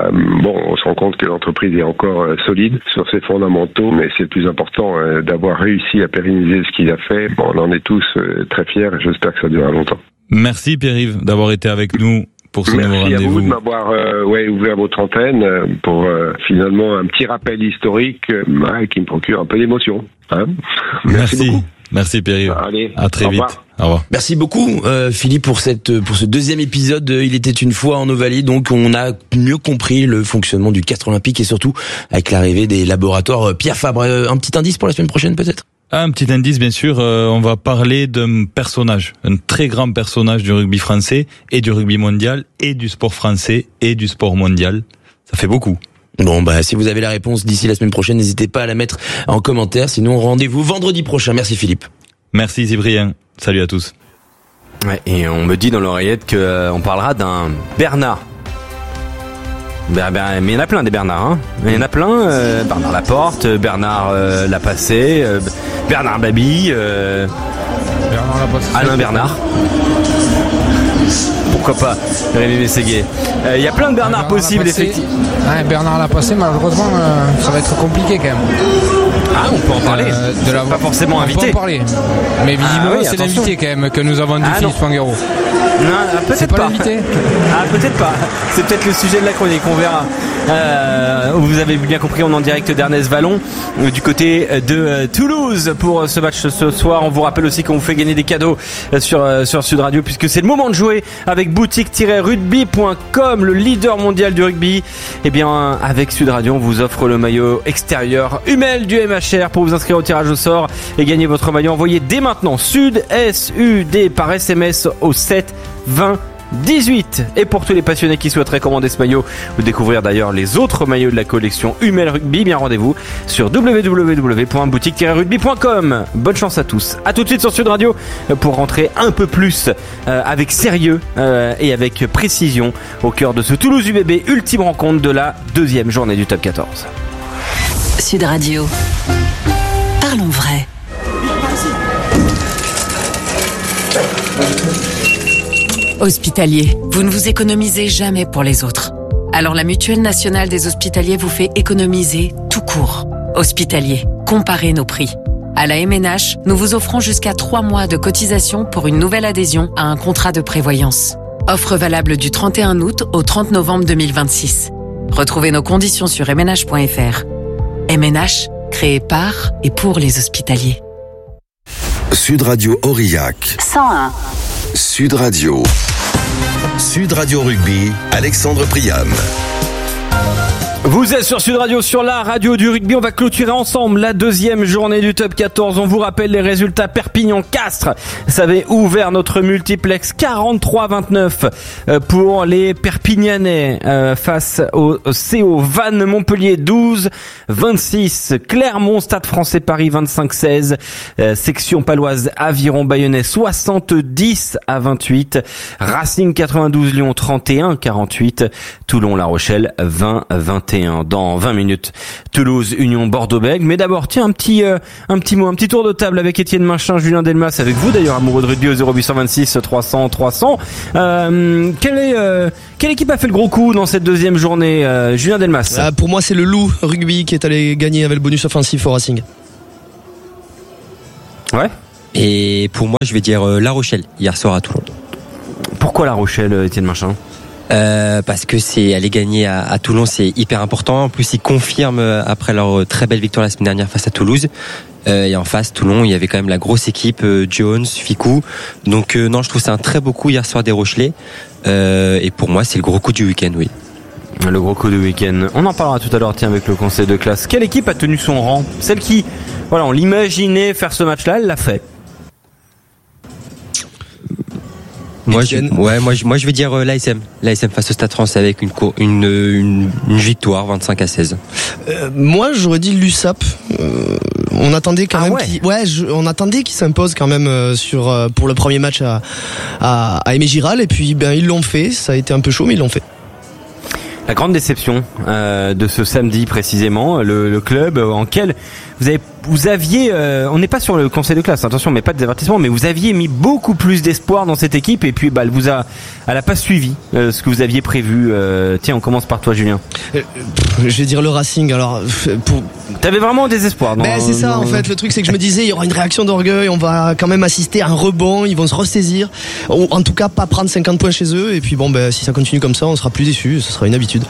on se rend compte que l'entreprise est encore solide sur ses fondamentaux, mais c'est le plus important d'avoir réussi à pérenniser ce qu'il a fait. Bon, on en est tous très fiers et j'espère que ça durera longtemps. Merci Pierre-Yves d'avoir été avec nous pour ce nouveau rendez-vous. Merci à vous de m'avoir ouvert votre antenne pour finalement un petit rappel historique qui me procure un peu d'émotion. Merci beaucoup. Merci Pierre-Yves. Allez, à très vite. Au revoir. Merci beaucoup Philippe pour ce deuxième épisode de Il était une fois en Ovalie. Donc on a mieux compris le fonctionnement du castre olympique et surtout avec l'arrivée des laboratoires Pierre Fabre. Un petit indice pour la semaine prochaine peut-être? Un petit indice, bien sûr, on va parler d'un personnage, un très grand personnage du rugby français et du rugby mondial et du sport français et du sport mondial. Ça fait beaucoup. Bon, si vous avez la réponse d'ici la semaine prochaine, n'hésitez pas à la mettre en commentaire. Sinon, rendez-vous vendredi prochain. Merci Philippe. Merci Cyprien. Salut à tous. Ouais, et on me dit dans l'oreillette qu'on parlera d'un Bernard. Mais il y en a plein des Bernard, hein. Il y en a plein. Bernard Laporte, Bernard Lapassé, Bernard Babi, Alain Bernard. Pourquoi pas Rémi Mességuier. Il y a plein de Bernard possibles, effectivement. Ouais, Bernard Lapassé, malheureusement, ça va être compliqué quand même. Ah, on peut en parler. Pas forcément invité. On peut en parler. Mais visiblement, c'est l'invité quand même que nous avons de Philippe Spanghero. Non, peut-être pas. L'invité. Peut-être pas. C'est peut-être le sujet de la chronique, on verra. Vous avez bien compris, on est en direct d'Ernest Vallon du côté de Toulouse pour ce match ce soir. On vous rappelle aussi qu'on vous fait gagner des cadeaux sur Sud Radio puisque c'est le moment de jouer avec boutique-rugby.com, le leader mondial du rugby. Et bien, avec Sud Radio, on vous offre le maillot extérieur Hummel du MHR pour vous inscrire au tirage au sort et gagner votre maillot. Envoyez dès maintenant SUD SUD par SMS au 7 20 18. Et pour tous les passionnés qui souhaiteraient commander ce maillot ou découvrir d'ailleurs les autres maillots de la collection Hummel Rugby, bien rendez-vous sur www.boutique-rugby.com. Bonne chance à tous. À tout de suite sur Sud Radio pour rentrer un peu plus avec sérieux et avec précision au cœur de ce Toulouse UBB, ultime rencontre de la deuxième journée du Top 14. Sud Radio. Parlons vrai. Hospitalier, vous ne vous économisez jamais pour les autres. Alors la Mutuelle nationale des hospitaliers vous fait économiser tout court. Hospitalier, comparez nos prix. À la MNH, nous vous offrons jusqu'à 3 mois de cotisation pour une nouvelle adhésion à un contrat de prévoyance. Offre valable du 31 août au 30 novembre 2026. Retrouvez nos conditions sur mnh.fr. MNH, créé par et pour les hospitaliers. Sud Radio Aurillac 101. Sud Radio. Sud Radio Rugby, Alexandre Priam. Vous êtes sur Sud Radio, sur la radio du rugby. On va clôturer ensemble la deuxième journée du top 14. On vous rappelle les résultats. Perpignan-Castres, ça avait ouvert notre multiplex 43-29 pour les Perpignanais face au CO Vannes Montpellier 12-26. Clermont, Stade Français Paris 25-16. Section paloise Aviron Bayonnais 70-28. Racing 92 Lyon 31-48. Toulon La Rochelle 20-21. Dans 20 minutes, Toulouse, Union, Bordeaux-Bègles. Mais d'abord, tiens, un petit mot, un petit tour de table avec Étienne Machin, Julien Delmas, avec vous d'ailleurs, amoureux de rugby au 0826 300 300. Quelle équipe a fait le gros coup dans cette deuxième journée, Julien Delmas? Pour moi, c'est le Loup Rugby qui est allé gagner avec le bonus offensif au Racing. Ouais. Et pour moi, je vais dire La Rochelle, hier soir à Toulon. Pourquoi La Rochelle, Étienne Machin? Parce que c'est aller gagner à Toulon, c'est hyper important. En plus, ils confirment après leur très belle victoire la semaine dernière face à Toulouse. Et en face, Toulon, il y avait quand même la grosse équipe, Jones, Ficou. Donc non, je trouve que c'est un très beau coup hier soir des Rochelais. Et pour moi, c'est le gros coup du week-end, oui. Le gros coup du week-end. On en parlera tout à l'heure, tiens, avec le conseil de classe. Quelle équipe a tenu son rang? Celle qui, voilà, on l'imaginait faire ce match-là, elle l'a fait. Moi je vais dire l'ASM face au Stade Français avec une victoire 25-16. Moi j'aurais dit l'USAP. On attendait quand même on attendait qu'il s'impose quand même pour le premier match à Aimé Giral, et puis ils l'ont fait. Ça a été un peu chaud, mais ils l'ont fait. La grande déception de ce samedi précisément, le club en quel vous aviez, on n'est pas sur le conseil de classe, attention, mais pas de divertissement, mais vous aviez mis beaucoup plus d'espoir dans cette équipe, et puis elle a pas suivi ce que vous aviez prévu. Tiens, on commence par toi, Julien. Je vais dire le Racing. Alors, t'avais vraiment des espoirs. C'est ça en fait. Le truc, c'est que je me disais, il y aura une réaction d'orgueil, on va quand même assister à un rebond, ils vont se ressaisir, ou en tout cas pas prendre 50 points chez eux, et puis si ça continue comme ça, on sera plus déçus, ce sera une habitude.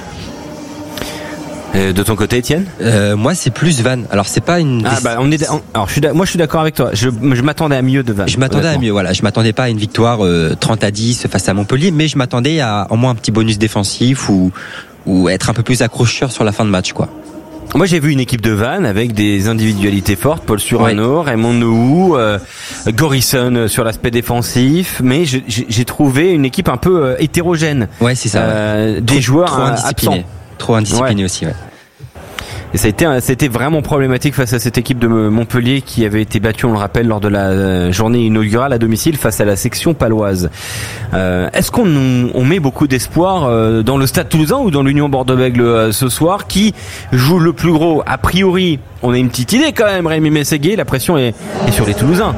De ton côté, Étienne? Moi, c'est plus Vannes. Alors, c'est pas une. Alors, moi, je suis d'accord avec toi. Je m'attendais à mieux de Vannes. Je m'attendais à mieux. Voilà, je m'attendais pas à une victoire 30-10 face à Montpellier, mais je m'attendais à au moins un petit bonus défensif ou être un peu plus accrocheur sur la fin de match, quoi. Moi, j'ai vu une équipe de Vannes avec des individualités fortes, Paul Surano, Raymond Nouhou, Gorison sur l'aspect défensif, mais j'ai trouvé une équipe un peu hétérogène. Ouais, c'est ça. Des joueurs absents. Trop indiscipliné aussi, ouais. Et c'était vraiment problématique face à cette équipe de Montpellier qui avait été battue, on le rappelle, lors de la journée inaugurale à domicile face à la section paloise. Est-ce qu'on met beaucoup d'espoir dans le Stade Toulousain ou dans l'Union Bordeaux-Bègles ce soir, qui joue le plus gros? A priori, on a une petite idée quand même, Rémi Mességuier, la pression est sur les Toulousains.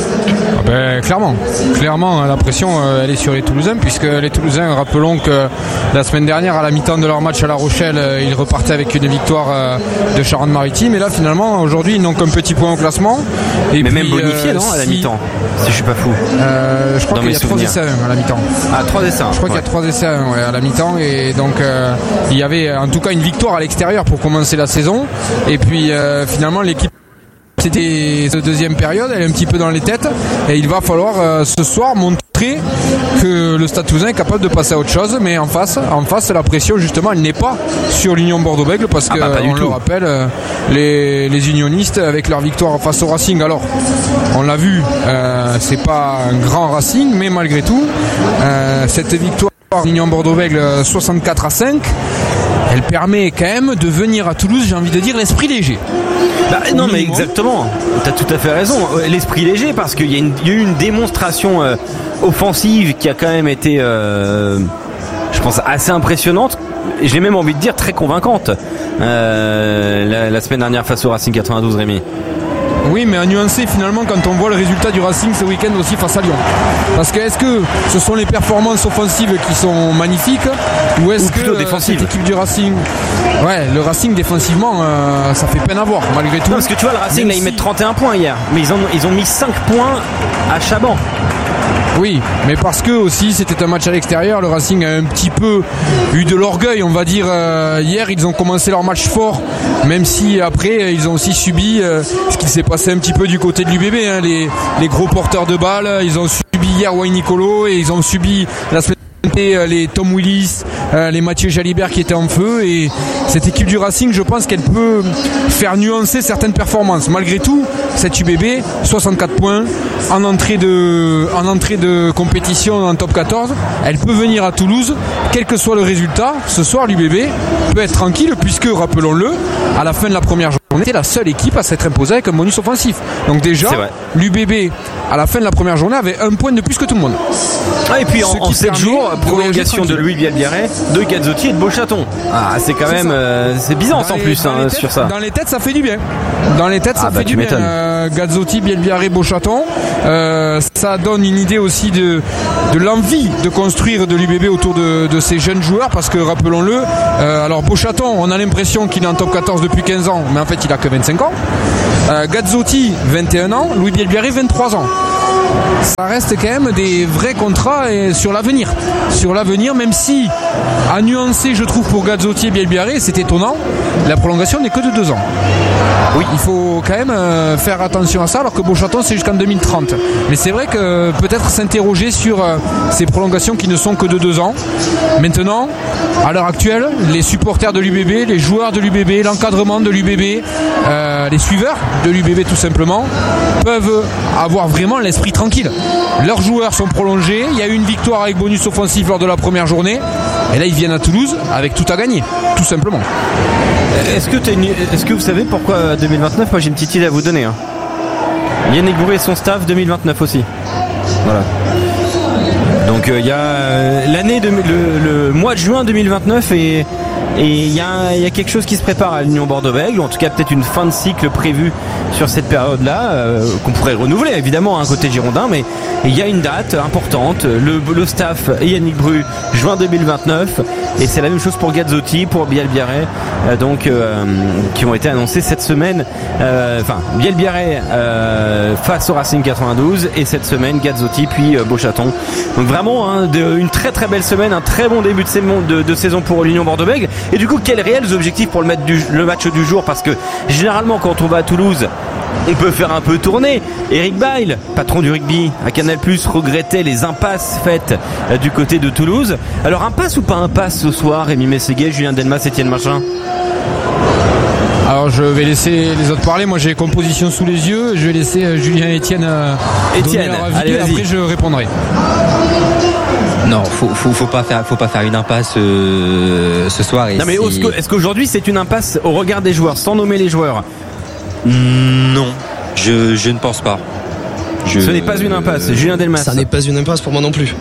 Clairement, la pression elle est sur les Toulousains, puisque les Toulousains, rappelons que la semaine dernière, à la mi-temps de leur match à La Rochelle, ils repartaient avec une victoire de Charente-Maritime, et là finalement aujourd'hui ils n'ont qu'un petit point au classement. Et mais puis, même bonifié à la mi-temps, si je suis pas fou. Je crois qu'il y a 3 essais à la mi-temps. Ah, 3 essais. Je crois qu'il y a 3 essais à la mi-temps, et donc il y avait en tout cas une victoire à l'extérieur pour commencer la saison, et puis finalement l'équipe, c'était cette deuxième période, elle est un petit peu dans les têtes, et il va falloir ce soir montrer que le Stade Toulousain est capable de passer à autre chose. Mais en face la pression justement elle n'est pas sur l'Union Bordeaux-Bègles, parce que on le rappelle, les unionistes avec leur victoire face au Racing, alors on l'a vu, c'est pas un grand Racing, mais malgré tout cette victoire l'Union Bordeaux-Bègles 64-5, elle permet quand même de venir à Toulouse, j'ai envie de dire, l'esprit léger. Non, mais exactement, t'as tout à fait raison, l'esprit léger, parce qu'il y a eu une démonstration offensive qui a quand même été je pense assez impressionnante, et j'ai même envie de dire très convaincante la semaine dernière face au Racing 92, Rémi. Oui, mais à nuancer finalement quand on voit le résultat du Racing ce week-end aussi face à Lyon. Parce que est-ce que ce sont les performances offensives qui sont magnifiques, ou est-ce que cette équipe du Racing, le Racing défensivement ça fait peine à voir malgré tout. Non, parce que tu vois, le Racing là, ils mettent 31 points hier, mais ils ont mis 5 points à Chaban. Oui, mais parce que aussi c'était un match à l'extérieur, le Racing a un petit peu eu de l'orgueil, on va dire. Hier, ils ont commencé leur match fort, même si après ils ont aussi subi ce qui s'est passé un petit peu du côté de l'UBB, hein, les gros porteurs de balles. Ils ont subi hier Wayne Nicolo et ils ont subi la semaine les Tom Willis, les Mathieu Jalibert qui étaient en feu, et cette équipe du Racing, je pense qu'elle peut faire nuancer certaines performances. Malgré tout, cette UBB, 64 points en entrée de compétition en top 14, elle peut venir à Toulouse, quel que soit le résultat. Ce soir, l'UBB peut être tranquille puisque, rappelons-le, à la fin de la première journée, était la seule équipe à s'être imposée avec un bonus offensif. Donc déjà, l'UBB à la fin de la première journée avait un point de plus que tout le monde. Ah, et puis en 7 jours, prolongation de Louis Bielbiarré, de Gazzotti et de Beauchaton. Ah, c'est quand même c'est Byzance en plus sur ça. Dans les têtes, ça fait du bien. Dans les têtes, ça fait du bien. Gazzotti, Bielbiaré, Beauchaton. Ça donne une idée aussi de l'envie de construire de l'UBB autour de ces jeunes joueurs, parce que rappelons-le, alors Beauchaton, on a l'impression qu'il est en top 14 depuis 15 ans, mais en fait il a que 25 ans. Gazzotti, 21 ans, Louis Bielbiaré, 23 ans. Ça reste quand même des vrais contrats sur l'avenir. Sur l'avenir, même si, à nuancer, je trouve, pour Gazzotti et Bielbiaré, c'est étonnant, la prolongation n'est que de 2 ans. Oui, il faut quand même faire attention à ça, alors que Beauchaton, c'est jusqu'en 2030. Mais c'est vrai que peut-être s'interroger sur ces prolongations qui ne sont que de 2 ans. Maintenant, à l'heure actuelle, les supporters de l'UBB, les joueurs de l'UBB, l'encadrement de l'UBB, les suiveurs de l'UBB tout simplement, peuvent avoir vraiment l'esprit tranquille. Leurs joueurs sont prolongés, il y a eu une victoire avec bonus offensif lors de la première journée, et là ils viennent à Toulouse avec tout à gagner, tout simplement. Est-ce que vous savez pourquoi 2029? Moi j'ai une petite idée à vous donner. Yannick Bourré et son staff 2029 aussi. Voilà. Donc il y a l'année le mois de juin 2029 et il y a quelque chose qui se prépare à l'Union Bordeaux-Bègles, ou en tout cas peut-être une fin de cycle prévue sur cette période-là, qu'on pourrait renouveler évidemment côté girondin, mais il y a une date importante, le staff et Yannick Bru, juin 2029, et c'est la même chose pour Gazzotti, pour Bielbiaré, qui ont été annoncés cette semaine, Bielbiaré face au Racing 92, et cette semaine Gazzotti puis Beauchaton. Donc vraiment une très très belle semaine, un très bon début de saison pour l'Union Bordeaux-Bègles. Et du coup, quels réels objectifs pour le match du jour? Parce que généralement, quand on va à Toulouse, on peut faire un peu tourner. Eric Bail, patron du rugby à Canal+, regrettait les impasses faites du côté de Toulouse. Alors, impasse ou pas impasse ce soir, Rémi Mességuet, Julien Delmas, Étienne Marchand? Alors je vais laisser les autres parler, moi j'ai les compositions sous les yeux, je vais laisser Julien et Étienne donner leur avis, et après je répondrai. Non, faut pas faire une impasse ce soir. Non, mais est-ce qu'aujourd'hui c'est une impasse au regard des joueurs, sans nommer les joueurs? Non, je ne pense pas. Ce n'est pas une impasse, Julien Delmas. Ça n'est pas une impasse pour moi non plus.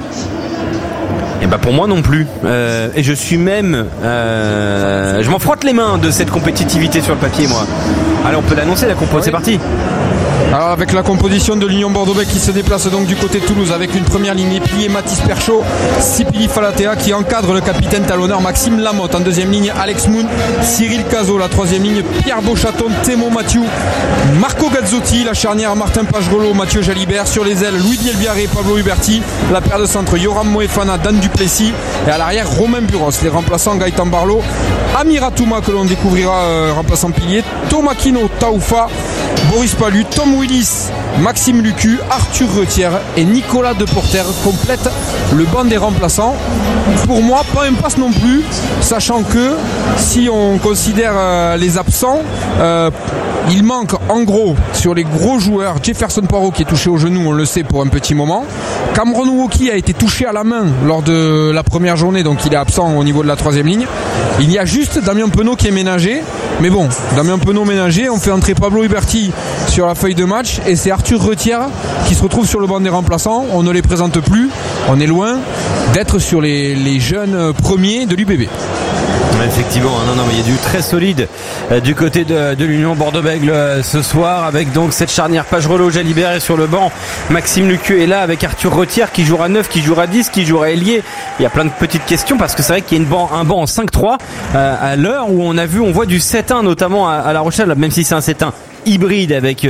Et pour moi non plus. Et je suis même je m'en frotte les mains de cette compétitivité sur le papier, moi. Allez, on peut l'annoncer, la compo, c'est parti. Alors avec la composition de l'Union Bordeaux-Bègles qui se déplace donc du côté de Toulouse, avec une première ligne pliée, Mathis Perchaud, Sipili Falatea qui encadre le capitaine talonneur Maxime Lamotte. En deuxième ligne, Alex Moon, Cyril Cazot. La troisième ligne, Pierre Beauchaton, Thémo Mathieu, Marco Gazzotti. La charnière, Martin Pagegolo, Mathieu Jalibert. Sur les ailes, Louis Bielbiaré, Pablo Huberti. La paire de centre, Yoram Moefana, Dan Duplessis. Et à l'arrière, Romain Buros. Les remplaçants, Gaëtan Barlow, Amir Atouma que l'on découvrira remplaçant pilier, Thomas Kino, Taoufa, Boris Palu, Tom Willis, Maxime Lucu, Arthur Retière et Nicolas Deporter complètent le banc des remplaçants. Pour moi, pas impasse non plus, sachant que si on considère les absents, il manque en gros sur les gros joueurs Jefferson Poirot qui est touché au genou, on le sait, pour un petit moment. Cameron Woki a été touché à la main lors de la première journée, donc il est absent au niveau de la troisième ligne. Il y a juste Damien Penaud qui est ménagé, mais bon, Damien Penaud ménagé, on fait entrer Pablo Huberti sur la feuille de match et c'est Arthur Retière qui se retrouve sur le banc des remplaçants. On ne les présente plus, on est loin d'être sur les jeunes premiers de l'UBB. Effectivement, non, mais il y a du très solide du côté de l'Union Bordeaux-Bègles ce soir, avec donc cette charnière Pagegolo, Jalibert est sur le banc, Maxime Lucu est là avec Arthur Retière qui jouera 9, qui jouera 10, qui jouera ailier. Il y a plein de petites questions parce que c'est vrai qu'il y a un banc en 5-3 à l'heure où on voit du 7-1 notamment à La Rochelle, même si c'est un 7-1 hybride avec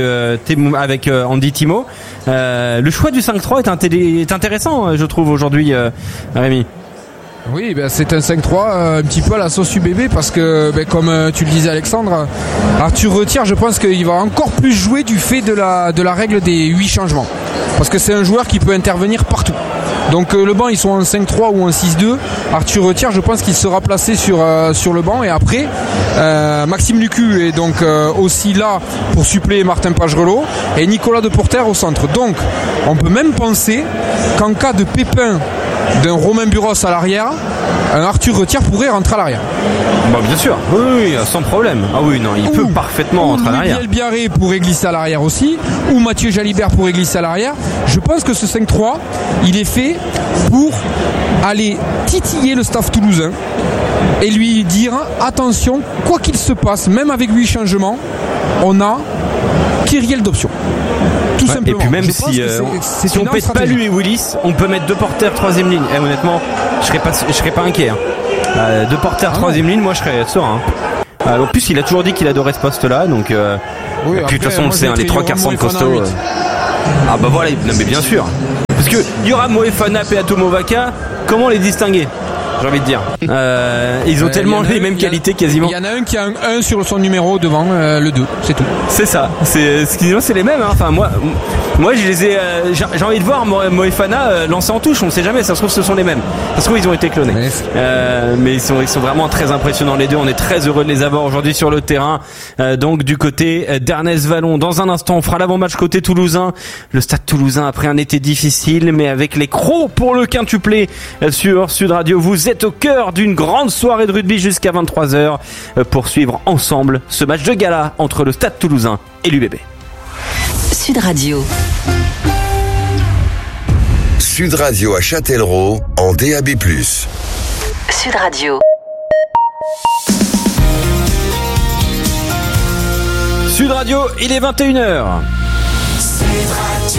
Andy Timo. Le choix du 5-3 est intéressant, je trouve, aujourd'hui, Rémi. Oui, c'est un 5-3 un petit peu à la sauce UBB parce que, comme tu le disais Alexandre, Arthur Retière, je pense qu'il va encore plus jouer du fait de la règle des 8 changements. Parce que c'est un joueur qui peut intervenir partout. Donc le banc, ils sont en 5-3 ou en 6-2. Arthur Retière, je pense qu'il sera placé sur le banc. Et après, Maxime Lucu est donc aussi là pour suppléer Martin Pagerelot et Nicolas Deporter au centre. Donc, on peut même penser qu'en cas de pépin d'un Romain Buros à l'arrière, un Arthur Retière pourrait rentrer à l'arrière. Bien sûr, oui, sans problème. Ah oui, non, il peut parfaitement rentrer à l'arrière. Louis Biarré pourrait glisser à l'arrière aussi, ou Mathieu Jalibert pourrait glisser à l'arrière. Je pense que ce 5-3, il est fait pour aller titiller le staff toulousain et lui dire attention, quoi qu'il se passe, même avec 8 changements, on a Kyriel d'option. Tout simplement. Et puis même si on pète pas lui et Willis, on peut mettre Deporter 3ème ligne. Et honnêtement, je serais pas inquiet. Deporter 3ème ligne, moi je serais serein. En plus, il a toujours dit qu'il adorait ce poste-là, donc. Oui, puis de toute façon, on le sait, les 3 quarts centres costauds. Voilà, non, mais bien sûr. Parce que il y aura Moefana et Atomovaca. Comment les distinguer? J'ai envie de dire. Ils ont tellement les mêmes qualités quasiment. Il y en a un qui a un 1 sur son numéro devant le 2, c'est tout. C'est ça. C'est les mêmes. Enfin moi je les ai. J'ai envie de voir Moefana lancer en touche. On ne sait jamais. Ça se trouve ce sont les mêmes. Ça se trouve ils ont été clonés. Mais ils sont vraiment très impressionnants les deux. On est très heureux de les avoir aujourd'hui sur le terrain. Donc du côté d'Ernest Vallon. Dans un instant, on fera l'avant-match côté toulousain. Le Stade Toulousain après un été difficile, mais avec les crocs pour le quintuplé sur Sud Radio. Vous êtes au cœur d'une grande soirée de rugby jusqu'à 23h pour suivre ensemble ce match de gala entre le Stade Toulousain et l'UBB. Sud Radio. Sud Radio à Châtellerault en DAB+. Sud Radio. Sud Radio, il est 21h. Sud Radio.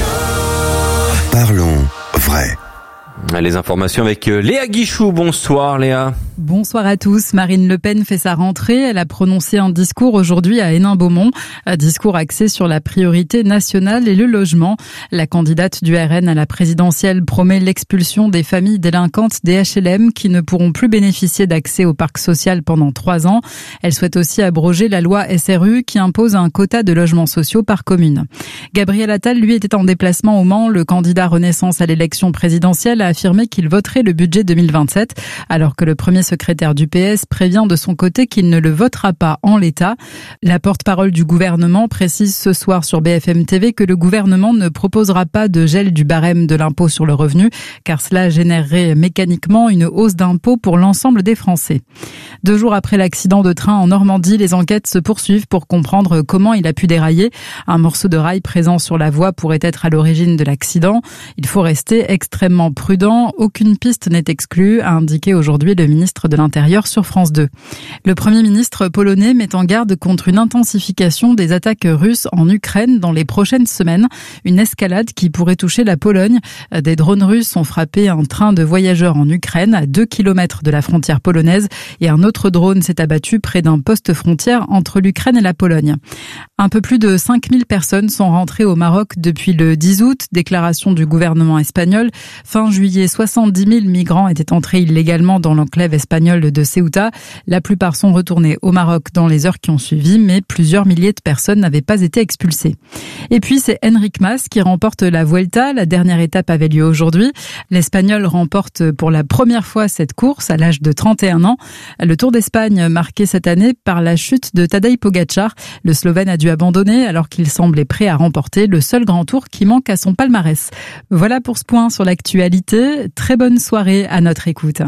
Parlons vrai. Les informations avec Léa Guichou. Bonsoir Léa. Bonsoir à tous. Marine Le Pen fait sa rentrée. Elle a prononcé un discours aujourd'hui à Hénin-Beaumont. Un discours axé sur la priorité nationale et le logement. La candidate du RN à la présidentielle promet l'expulsion des familles délinquantes des HLM qui ne pourront plus bénéficier d'accès au parc social pendant 3 ans. Elle souhaite aussi abroger la loi SRU qui impose un quota de logements sociaux par commune. Gabriel Attal, lui, était en déplacement au Mans. Le candidat Renaissance à l'élection présidentielle a affirmé qu'il voterait le budget 2027, alors que le premier secrétaire du PS prévient de son côté qu'il ne le votera pas en l'état. La porte-parole du gouvernement précise ce soir sur BFM TV que le gouvernement ne proposera pas de gel du barème de l'impôt sur le revenu, car cela générerait mécaniquement une hausse d'impôt pour l'ensemble des Français. 2 jours après l'accident de train en Normandie, les enquêtes se poursuivent pour comprendre comment il a pu dérailler. Un morceau de rail présent sur la voie pourrait être à l'origine de l'accident. Il faut rester extrêmement prudent. Aucune piste n'est exclue, a indiqué aujourd'hui le ministre de l'Intérieur sur France 2. Le Premier ministre polonais met en garde contre une intensification des attaques russes en Ukraine dans les prochaines semaines. Une escalade qui pourrait toucher la Pologne. Des drones russes ont frappé un train de voyageurs en Ukraine à 2 km de la frontière polonaise et un autre drone s'est abattu près d'un poste frontière entre l'Ukraine et la Pologne. Un peu plus de 5000 personnes sont rentrées au Maroc depuis le 10 août, déclaration du gouvernement espagnol. Fin juillet, 70 000 migrants étaient entrés illégalement dans l'enclave espagnole de Ceuta. La plupart sont retournés au Maroc dans les heures qui ont suivi, mais plusieurs milliers de personnes n'avaient pas été expulsées. Et puis c'est Enric Mas qui remporte la Vuelta. La dernière étape avait lieu aujourd'hui. L'Espagnol remporte pour la première fois cette course à l'âge de 31 ans. Le Tour d'Espagne marqué cette année par la chute de Tadej Pogačar. Le Slovène a dû abandonner alors qu'il semblait prêt à remporter le seul grand tour qui manque à son palmarès. Voilà pour ce point sur l'actualité. Très bonne soirée à notre écoute.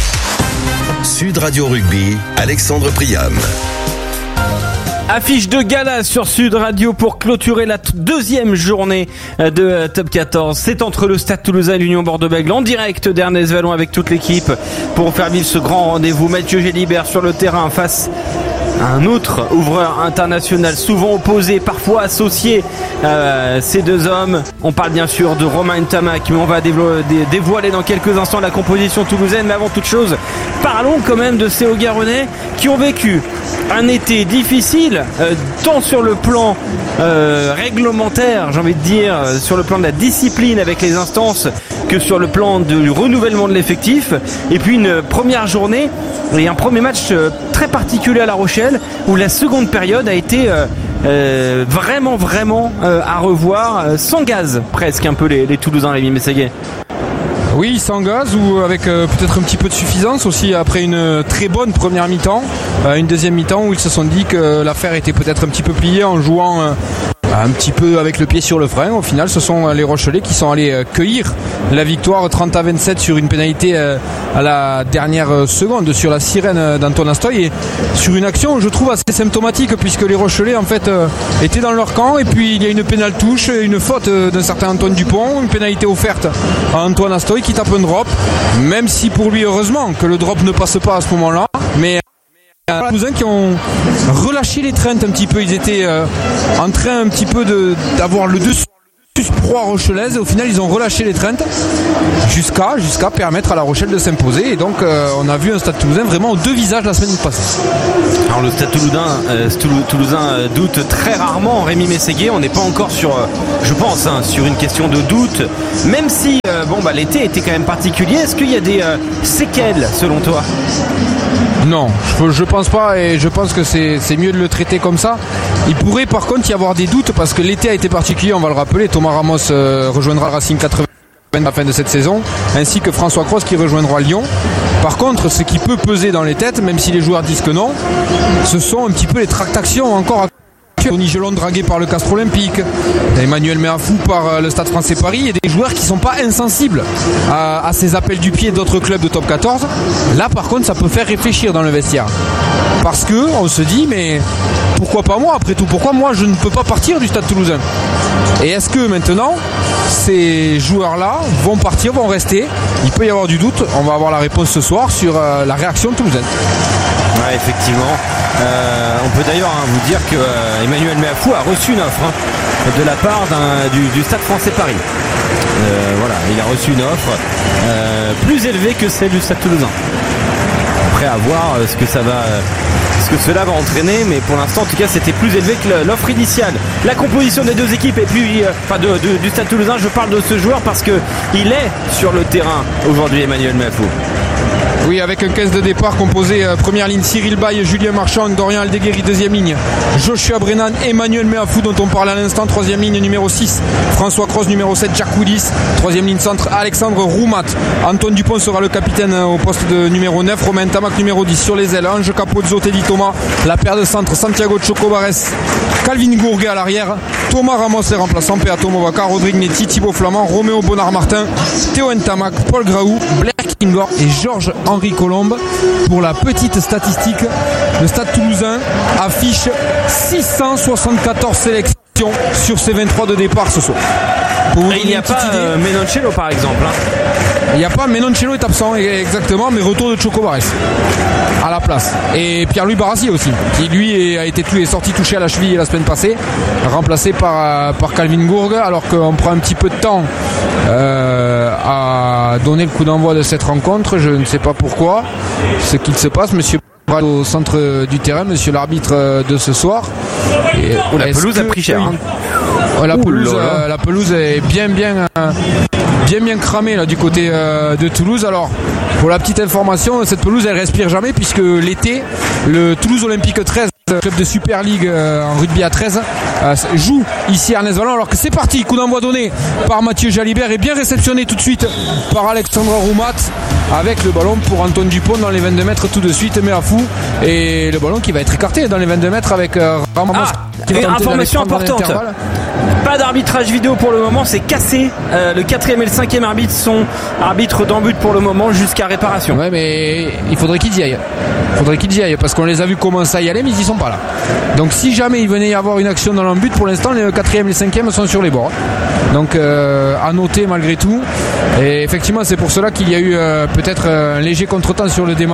Sud Radio Rugby, Alexandre Priam. Affiche de gala sur Sud Radio pour clôturer la 2e journée de Top 14. C'est entre le Stade Toulousain et l'Union Bordeaux-Bègles en direct d'Ernest Vallon avec toute l'équipe pour faire vivre ce grand rendez-vous. Mathieu Gélibert sur le terrain face un autre ouvreur international, souvent opposé, parfois associé. Ces deux hommes, on parle bien sûr de Romain Ntamak, mais on va dévoiler dans quelques instants la composition toulousaine. Mais avant toute chose, parlons quand même de ces Haut-Garonnais qui ont vécu un été difficile, tant sur le plan réglementaire, j'ai envie de dire, sur le plan de la discipline avec les instances, que sur le plan du renouvellement de l'effectif. Et puis une première journée et un premier match très particulier à La Rochelle, où la seconde période a été vraiment à revoir, sans gaz presque un peu les Toulousains, Rémi Messaguet. Oui, sans gaz ou avec peut-être un petit peu de suffisance aussi après une très bonne première mi-temps, une deuxième mi-temps où ils se sont dit que l'affaire était peut-être un petit peu pliée en jouant un petit peu avec le pied sur le frein. Au final, ce sont les Rochelais qui sont allés cueillir la victoire 30-27 sur une pénalité à la dernière seconde sur la sirène d'Antoine Astoy, et sur une action je trouve assez symptomatique, puisque les Rochelais en fait étaient dans leur camp, et puis il y a une pénale touche, une faute d'un certain Antoine Dupont, une pénalité offerte à Antoine Astoy qui tape un drop, même si pour lui heureusement que le drop ne passe pas à ce moment-là, mais les Toulousains qui ont relâché les trentes un petit peu. Ils étaient en train un petit peu d'avoir le dessus proie rochelaise, et au final ils ont relâché les trentes jusqu'à permettre à La Rochelle de s'imposer, et donc on a vu un Stade Toulousain vraiment aux deux visages la semaine passée. Alors le Stade Toulousain doute très rarement, Rémi Messaguet. On n'est pas encore sur, je pense, sur une question de doute, même si l'été était quand même particulier. Est-ce qu'il y a des séquelles selon toi ? Non, je pense pas, et je pense que c'est mieux de le traiter comme ça. Il pourrait par contre y avoir des doutes, parce que l'été a été particulier, on va le rappeler. Thomas Ramos rejoindra Racing 80 à la fin de cette saison, ainsi que François Cros qui rejoindra Lyon. Par contre, ce qui peut peser dans les têtes, même si les joueurs disent que non, ce sont un petit peu les tractations encore. Tony Gelon dragué par le Castres Olympique, Emmanuel Méafou par le Stade Français Paris, et des joueurs qui ne sont pas insensibles à ces appels du pied d'autres clubs de top 14. Là par contre ça peut faire réfléchir dans le vestiaire, parce que on se dit mais pourquoi pas moi, après tout, pourquoi moi je ne peux pas partir du Stade Toulousain, et est-ce que maintenant ces joueurs-là vont partir, vont rester? Il peut y avoir du doute, on va avoir la réponse ce soir sur la réaction toulousaine. Ouais, effectivement. On peut d'ailleurs vous dire que Emmanuel Méafou a reçu une offre de la part du Stade Français Paris. Il a reçu une offre plus élevée que celle du Stade Toulousain. Après, à voir ce que cela va entraîner, mais pour l'instant en tout cas c'était plus élevé que l'offre initiale. La composition des deux équipes, et puis du Stade Toulousain, je parle de ce joueur parce que il est sur le terrain aujourd'hui, Emmanuel Méafou. Oui, avec un 15 de départ composé première ligne Cyril Baye, Julien Marchand, Dorian Aldeguerri, deuxième ligne Joshua Brennan, Emmanuel Méafou dont on parle à l'instant, troisième ligne numéro 6 François Cros, numéro 7 Jack Willis, troisième ligne centre Alexandre Roumat. Antoine Dupont sera le capitaine au poste de numéro 9, Romain Ntamak numéro 10 sur les ailes, Ange Capozzo, Teddy Thomas, la paire de centre Santiago Chocobares, Calvin Gourguet à l'arrière, Thomas Ramos les remplaçants, Peato Movaca, Rodrigue Netti, Thibaut Flamand, Roméo Bonnard-Martin, Théo Ntamak, Paul Graou, Blair Kingor et Georges-Henri Colombe. Pour la petite statistique, le Stade Toulousain affiche 674 sélections sur ses 23 de départ ce soir. Et il n'y a pas Menoncello par exemple. Il n'y a pas, Menoncello est absent exactement, mais retour de Chocobares à la place. Et Pierre-Louis Barassi aussi, qui lui est sorti touché à la cheville la semaine passée, remplacé par Calvin Gourgue, alors qu'on prend un petit peu de temps à donner le coup d'envoi de cette rencontre. Je ne sais pas pourquoi, ce qu'il se passe, monsieur au centre du terrain, monsieur l'arbitre de ce soir. Et la pelouse a pris cher. La pelouse est bien cramée là, du côté de Toulouse. Alors, pour la petite information, cette pelouse elle respire jamais, puisque l'été, le Toulouse Olympique 13, club de Super League en rugby à 13, joue ici à Ernest-Vallon. Alors que c'est parti, coup d'envoi donné par Mathieu Jalibert et bien réceptionné tout de suite par Alexandre Roumat, avec le ballon pour Antoine Dupont dans les 22 mètres tout de suite, Méafou, et le ballon qui va être écarté dans les 22 mètres avec Ramos. Information importante, pas d'arbitrage vidéo pour le moment, c'est cassé. Le 4e et le 5e arbitre sont arbitres d'en-but pour le moment jusqu'à réparation. Ouais, mais il faudrait qu'ils y aillent. Parce qu'on les a vus commencer à y aller, mais ils y sont pas là. Donc si jamais il venait y avoir une action dans l'en-but, pour l'instant les 4e et les 5e sont sur les bords. Donc à noter malgré tout. Et effectivement c'est pour cela qu'il y a eu peut-être un léger contretemps sur le démarrage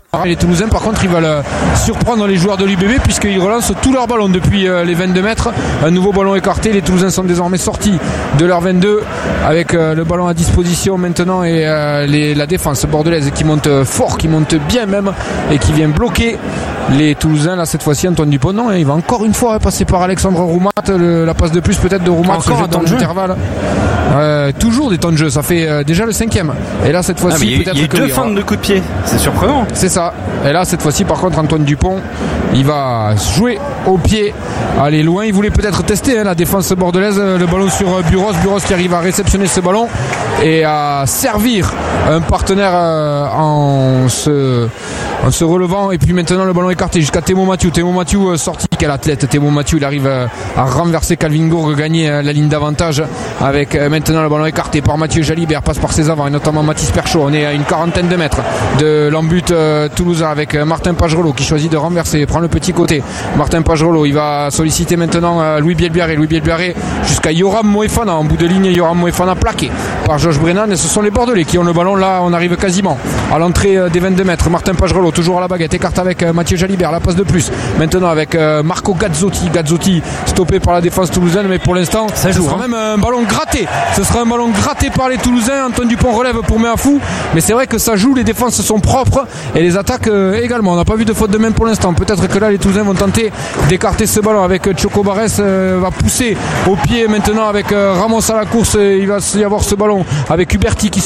Les Toulousains par contre ils veulent surprendre les joueurs de l'UBB puisqu'ils relancent tous leurs ballons depuis les 22 mètres. Un nouveau ballon écarté, les Toulousains sont désormais sortis de leur 22 avec le ballon à disposition maintenant et la défense bordelaise qui monte fort, qui monte bien même et qui vient bloquer les Toulousains. Là cette fois-ci Antoine Dupont, non, il va encore une fois passer par Alexandre Roumat, la passe de plus peut-être de Roumat dans l'intervalle. Toujours des temps de jeu, ça fait déjà le 5e et là cette fois-ci peut-être il y a eu deux fins de coups de pied, c'est surprenant. C'est ça. Et là cette fois-ci par contre Antoine Dupont il va jouer au pied, aller loin, il voulait peut-être tester la défense bordelaise, le ballon sur Buros qui arrive à réceptionner ce ballon et à servir un partenaire en se relevant et puis maintenant le ballon écarté jusqu'à Thémo Mathieu sorti, quel athlète Thémo Mathieu, il arrive à renverser Calvin Gourgue, gagner la ligne d'avantage avec maintenant le ballon écarté par Mathieu Jalibert, passe par ses avants et notamment Mathis Perchaud. On est à une quarantaine de mètres de l'embut toulousain avec Martin Pagerollo qui choisit de renverser, prend le petit côté. Martin Pagerollo, il va solliciter maintenant Louis Bielbiarré jusqu'à Yoram Moefana en bout de ligne. Yoram Moefana plaqué par Josh Brennan et ce sont les Bordelais qui ont le ballon. Là on arrive quasiment à l'entrée des 22 mètres. Martin Pagerollo toujours à la baguette, écarte avec Mathieu Jalibert, la passe de plus maintenant avec Marco Gazzotti stoppé par la défense toulousaine, mais pour l'instant ça joue, ce sera même un ballon gratté, par les Toulousains. Antoine Dupont relève pour Méafou, mais c'est vrai que ça joue, les défenses sont propres et les attaques également. On n'a pas vu de faute de main pour l'instant, peut-être que là les Toulousains vont tenter d'écarter ce ballon avec Choco Barès, va pousser au pied maintenant avec Ramos à la course, il va y avoir ce ballon avec Huberti qui